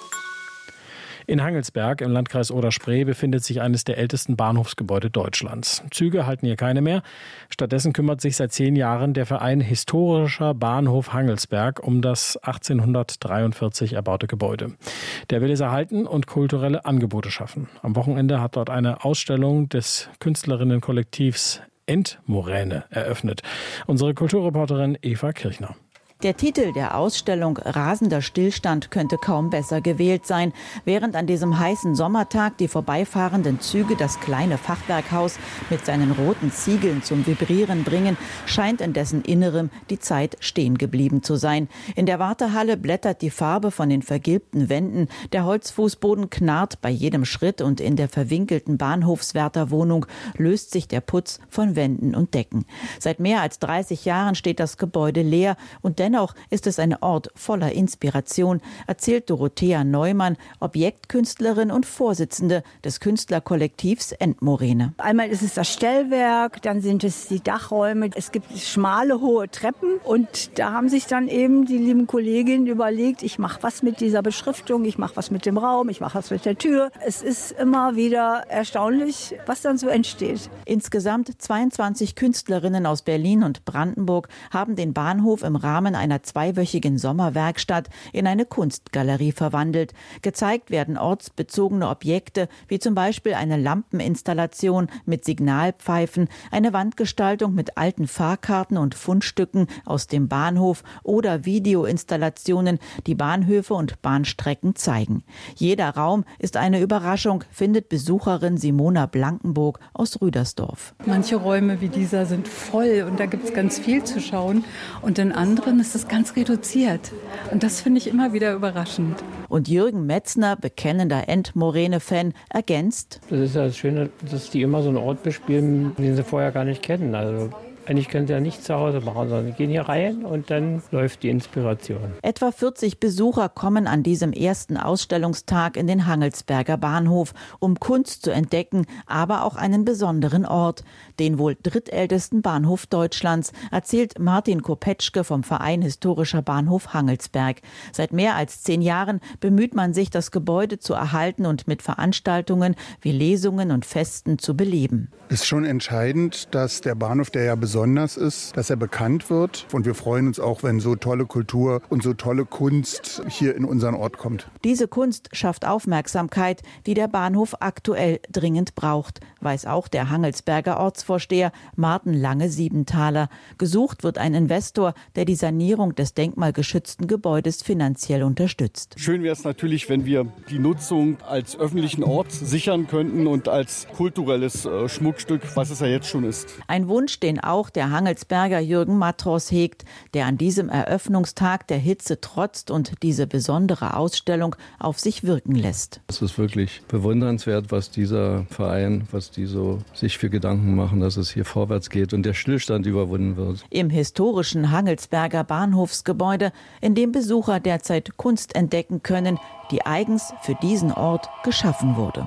In Hangelsberg im Landkreis Oder-Spree befindet sich eines der ältesten Bahnhofsgebäude Deutschlands. Züge halten hier keine mehr. Stattdessen kümmert sich seit zehn Jahren der Verein Historischer Bahnhof Hangelsberg um das achtzehnhundertdreiundvierzig erbaute Gebäude. Der will es erhalten und kulturelle Angebote schaffen. Am Wochenende hat dort eine Ausstellung des Künstlerinnenkollektivs Endmoräne eröffnet. Unsere Kulturreporterin Eva Kirchner. Der Titel der Ausstellung Rasender Stillstand könnte kaum besser gewählt sein. Während an diesem heißen Sommertag die vorbeifahrenden Züge das kleine Fachwerkhaus mit seinen roten Ziegeln zum Vibrieren bringen, scheint in dessen Innerem die Zeit stehen geblieben zu sein. In der Wartehalle blättert die Farbe von den vergilbten Wänden, der Holzfußboden knarrt bei jedem Schritt und in der verwinkelten Bahnhofswärterwohnung löst sich der Putz von Wänden und Decken. Seit mehr als dreißig Jahren steht das Gebäude leer und dennoch Dennoch ist es ein Ort voller Inspiration, erzählt Dorothea Neumann, Objektkünstlerin und Vorsitzende des Künstlerkollektivs Endmoräne. Einmal ist es das Stellwerk, dann sind es die Dachräume, es gibt schmale, hohe Treppen und da haben sich dann eben die lieben Kolleginnen überlegt, ich mache was mit dieser Beschriftung, ich mache was mit dem Raum, ich mache was mit der Tür. Es ist immer wieder erstaunlich, was dann so entsteht. Insgesamt zweiundzwanzig Künstlerinnen aus Berlin und Brandenburg haben den Bahnhof im Rahmen einer zweiwöchigen Sommerwerkstatt in eine Kunstgalerie verwandelt. Gezeigt werden ortsbezogene Objekte, wie zum Beispiel eine Lampeninstallation mit Signalpfeifen, eine Wandgestaltung mit alten Fahrkarten und Fundstücken aus dem Bahnhof oder Videoinstallationen, die Bahnhöfe und Bahnstrecken zeigen. Jeder Raum ist eine Überraschung, findet Besucherin Simona Blankenburg aus Rüdersdorf. Manche Räume wie dieser sind voll und da gibt es ganz viel zu schauen und in anderen ist es ganz reduziert. Und das finde ich immer wieder überraschend. Und Jürgen Metzner, bekennender Endmoräne-Fan, ergänzt: Das ist ja das Schöne, dass die immer so einen Ort bespielen, den sie vorher gar nicht kennen. Also eigentlich können sie ja nichts zu Hause machen, sondern sie gehen hier rein und dann läuft die Inspiration. Etwa vierzig Besucher kommen an diesem ersten Ausstellungstag in den Hangelsberger Bahnhof, um Kunst zu entdecken, aber auch einen besonderen Ort, den wohl drittältesten Bahnhof Deutschlands, erzählt Martin Kopetschke vom Verein Historischer Bahnhof Hangelsberg. Seit mehr als zehn Jahren bemüht man sich, das Gebäude zu erhalten und mit Veranstaltungen wie Lesungen und Festen zu beleben. Es ist schon entscheidend, dass der Bahnhof, der ja besonders ist, dass er bekannt wird. Und wir freuen uns auch, wenn so tolle Kultur und so tolle Kunst hier in unseren Ort kommt. Diese Kunst schafft Aufmerksamkeit, die der Bahnhof aktuell dringend braucht, weiß auch der Hangelsberger Ortsvorsteher Martin Lange-Siebenthaler. Gesucht wird ein Investor, der die Sanierung des denkmalgeschützten Gebäudes finanziell unterstützt. Schön wäre es natürlich, wenn wir die Nutzung als öffentlichen Ort sichern könnten und als kulturelles äh, Schmuckstück, was es ja jetzt schon ist. Ein Wunsch, den auch der Hangelsberger Jürgen Matros hegt, der an diesem Eröffnungstag der Hitze trotzt und diese besondere Ausstellung auf sich wirken lässt. Es ist wirklich bewundernswert, was dieser Verein, was die so sich für Gedanken machen, dass es hier vorwärts geht und der Stillstand überwunden wird. Im historischen Hangelsberger Bahnhofsgebäude, in dem Besucher derzeit Kunst entdecken können, die eigens für diesen Ort geschaffen wurde.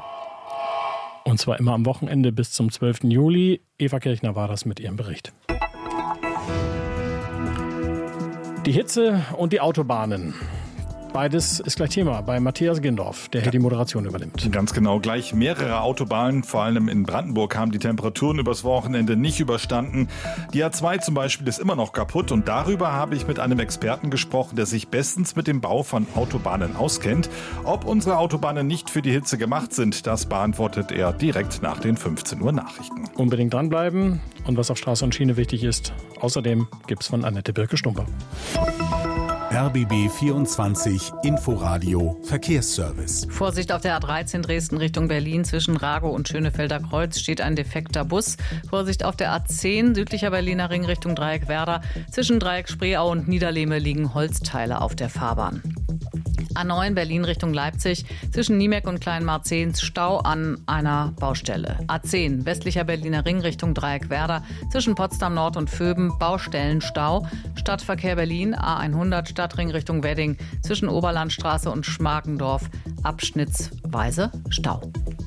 Und zwar immer am Wochenende bis zum zwölften Juli. Eva Kirchner war das mit ihrem Bericht. Die Hitze und die Autobahnen. Beides ist gleich Thema bei Matthias Gindorf, der hier die Moderation übernimmt. Ganz genau, gleich mehrere Autobahnen, vor allem in Brandenburg, haben die Temperaturen übers Wochenende nicht überstanden. Die A zwei zum Beispiel ist immer noch kaputt und darüber habe ich mit einem Experten gesprochen, der sich bestens mit dem Bau von Autobahnen auskennt. Ob unsere Autobahnen nicht für die Hitze gemacht sind, das beantwortet er direkt nach den fünfzehn Uhr Nachrichten. Unbedingt dranbleiben und was auf Straße und Schiene wichtig ist. Außerdem gibt's von Annette Birke-Stumper. R B B vierundzwanzig Inforadio Verkehrsservice. Vorsicht auf der A dreizehn Dresden Richtung Berlin zwischen Ragow und Schönefelder Kreuz steht ein defekter Bus. Vorsicht auf der A zehn südlicher Berliner Ring Richtung Dreieck Werder. Zwischen Dreieck Spreeau und Niederlehme liegen Holzteile auf der Fahrbahn. A neun Berlin Richtung Leipzig zwischen Niemeck und Kleinmarzehns Stau an einer Baustelle. A zehn westlicher Berliner Ring Richtung Dreieck Werder zwischen Potsdam Nord und Vöben Baustellenstau. Stadtverkehr Berlin A hundert Stadtring Richtung Wedding zwischen Oberlandstraße und Schmargendorf abschnittsweise Stau.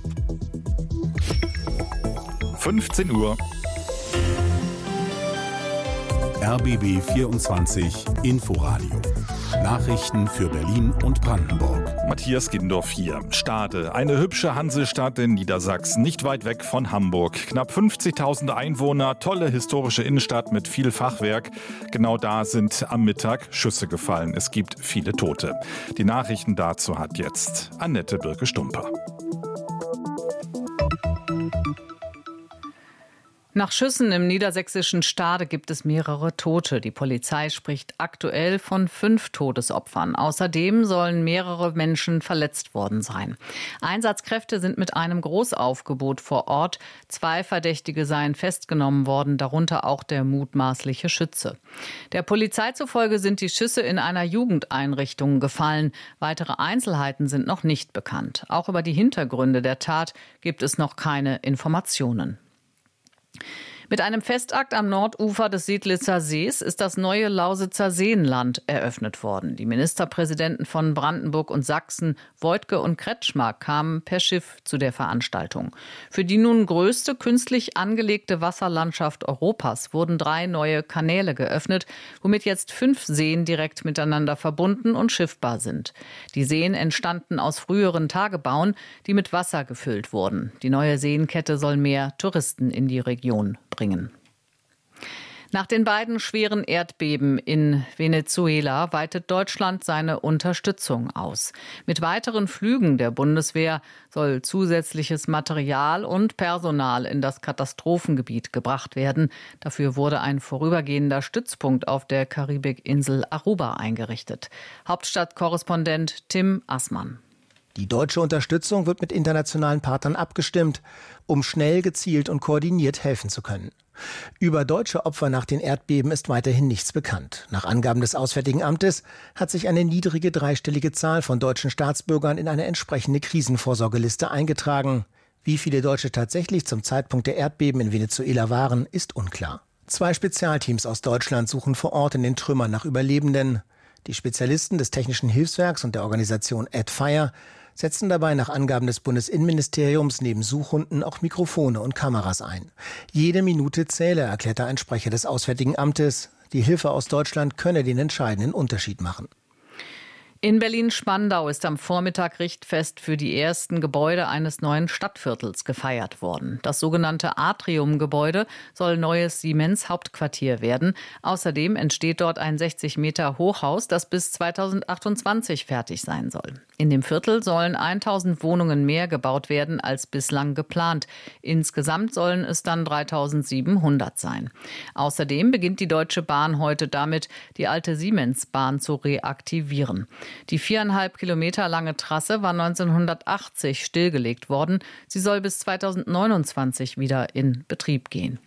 fünfzehn Uhr. R B B vierundzwanzig Inforadio. Nachrichten für Berlin und Brandenburg. Matthias Gindorf hier. Stade, eine hübsche Hansestadt in Niedersachsen, nicht weit weg von Hamburg. Knapp fünfzigtausend Einwohner, tolle historische Innenstadt mit viel Fachwerk. Genau da sind am Mittag Schüsse gefallen. Es gibt viele Tote. Die Nachrichten dazu hat jetzt Annette Birke-Stumper. Nach Schüssen im niedersächsischen Stade gibt es mehrere Tote. Die Polizei spricht aktuell von fünf Todesopfern. Außerdem sollen mehrere Menschen verletzt worden sein. Einsatzkräfte sind mit einem Großaufgebot vor Ort. Zwei Verdächtige seien festgenommen worden, darunter auch der mutmaßliche Schütze. Der Polizei zufolge sind die Schüsse in einer Jugendeinrichtung gefallen. Weitere Einzelheiten sind noch nicht bekannt. Auch über die Hintergründe der Tat gibt es noch keine Informationen. Mit einem Festakt am Nordufer des Siedlitzer Sees ist das neue Lausitzer Seenland eröffnet worden. Die Ministerpräsidenten von Brandenburg und Sachsen, Woidke und Kretschmer, kamen per Schiff zu der Veranstaltung. Für die nun größte künstlich angelegte Wasserlandschaft Europas wurden drei neue Kanäle geöffnet, womit jetzt fünf Seen direkt miteinander verbunden und schiffbar sind. Die Seen entstanden aus früheren Tagebauen, die mit Wasser gefüllt wurden. Die neue Seenkette soll mehr Touristen in die Region bringen. Nach den beiden schweren Erdbeben in Venezuela weitet Deutschland seine Unterstützung aus. Mit weiteren Flügen der Bundeswehr soll zusätzliches Material und Personal in das Katastrophengebiet gebracht werden. Dafür wurde ein vorübergehender Stützpunkt auf der Karibikinsel Aruba eingerichtet. Hauptstadtkorrespondent Tim Assmann. Die deutsche Unterstützung wird mit internationalen Partnern abgestimmt, um schnell, gezielt und koordiniert helfen zu können. Über deutsche Opfer nach den Erdbeben ist weiterhin nichts bekannt. Nach Angaben des Auswärtigen Amtes hat sich eine niedrige dreistellige Zahl von deutschen Staatsbürgern in eine entsprechende Krisenvorsorgeliste eingetragen. Wie viele Deutsche tatsächlich zum Zeitpunkt der Erdbeben in Venezuela waren, ist unklar. Zwei Spezialteams aus Deutschland suchen vor Ort in den Trümmern nach Überlebenden. Die Spezialisten des Technischen Hilfswerks und der Organisation AdFire setzen dabei nach Angaben des Bundesinnenministeriums neben Suchhunden auch Mikrofone und Kameras ein. Jede Minute zähle, erklärte ein Sprecher des Auswärtigen Amtes. Die Hilfe aus Deutschland könne den entscheidenden Unterschied machen. In Berlin-Spandau ist am Vormittag Richtfest für die ersten Gebäude eines neuen Stadtviertels gefeiert worden. Das sogenannte Atrium-Gebäude soll neues Siemens-Hauptquartier werden. Außerdem entsteht dort ein sechzig Meter Hochhaus, das bis zweitausendachtundzwanzig fertig sein soll. In dem Viertel sollen tausend Wohnungen mehr gebaut werden als bislang geplant. Insgesamt sollen es dann dreitausendsiebenhundert sein. Außerdem beginnt die Deutsche Bahn heute damit, die alte Siemens-Bahn zu reaktivieren. Die viereinhalb Kilometer lange Trasse war neunzehnhundertachtzig stillgelegt worden. Sie soll bis zweitausendneunundzwanzig wieder in Betrieb gehen.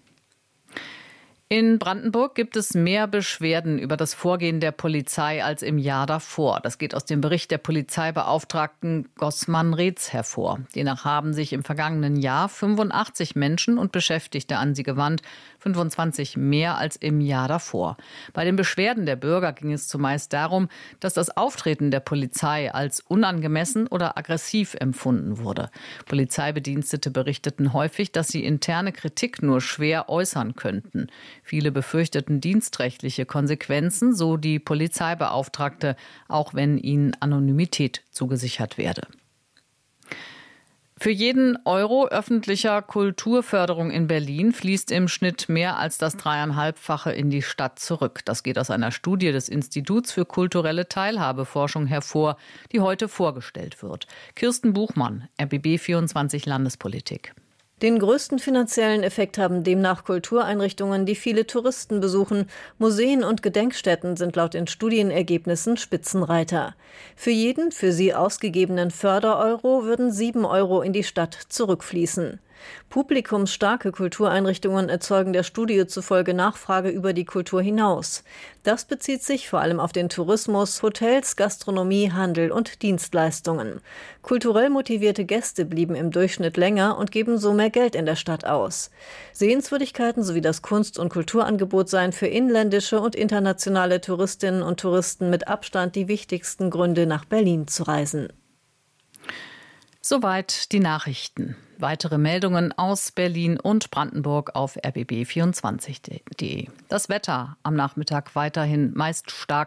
In Brandenburg gibt es mehr Beschwerden über das Vorgehen der Polizei als im Jahr davor. Das geht aus dem Bericht der Polizeibeauftragten Gossmann-Reetz hervor. Demnach haben sich im vergangenen Jahr fünfundachtzig Menschen und Beschäftigte an sie gewandt, fünfundzwanzig mehr als im Jahr davor. Bei den Beschwerden der Bürger ging es zumeist darum, dass das Auftreten der Polizei als unangemessen oder aggressiv empfunden wurde. Polizeibedienstete berichteten häufig, dass sie interne Kritik nur schwer äußern könnten. Viele befürchteten dienstrechtliche Konsequenzen, so die Polizeibeauftragte, auch wenn ihnen Anonymität zugesichert werde. Für jeden Euro öffentlicher Kulturförderung in Berlin fließt im Schnitt mehr als das dreieinhalbfache in die Stadt zurück. Das geht aus einer Studie des Instituts für kulturelle Teilhabeforschung hervor, die heute vorgestellt wird. Kirsten Buchmann, R B B vierundzwanzig Landespolitik. Den größten finanziellen Effekt haben demnach Kultureinrichtungen, die viele Touristen besuchen. Museen und Gedenkstätten sind laut den Studienergebnissen Spitzenreiter. Für jeden für sie ausgegebenen Fördereuro würden sieben Euro in die Stadt zurückfließen. Publikumsstarke Kultureinrichtungen erzeugen der Studie zufolge Nachfrage über die Kultur hinaus. Das bezieht sich vor allem auf den Tourismus, Hotels, Gastronomie, Handel und Dienstleistungen. Kulturell motivierte Gäste blieben im Durchschnitt länger und geben so mehr Geld in der Stadt aus. Sehenswürdigkeiten sowie das Kunst- und Kulturangebot seien für inländische und internationale Touristinnen und Touristen mit Abstand die wichtigsten Gründe, nach Berlin zu reisen. Soweit die Nachrichten. Weitere Meldungen aus Berlin und Brandenburg auf r b b vierundzwanzig punkt d e. Das Wetter am Nachmittag weiterhin meist stark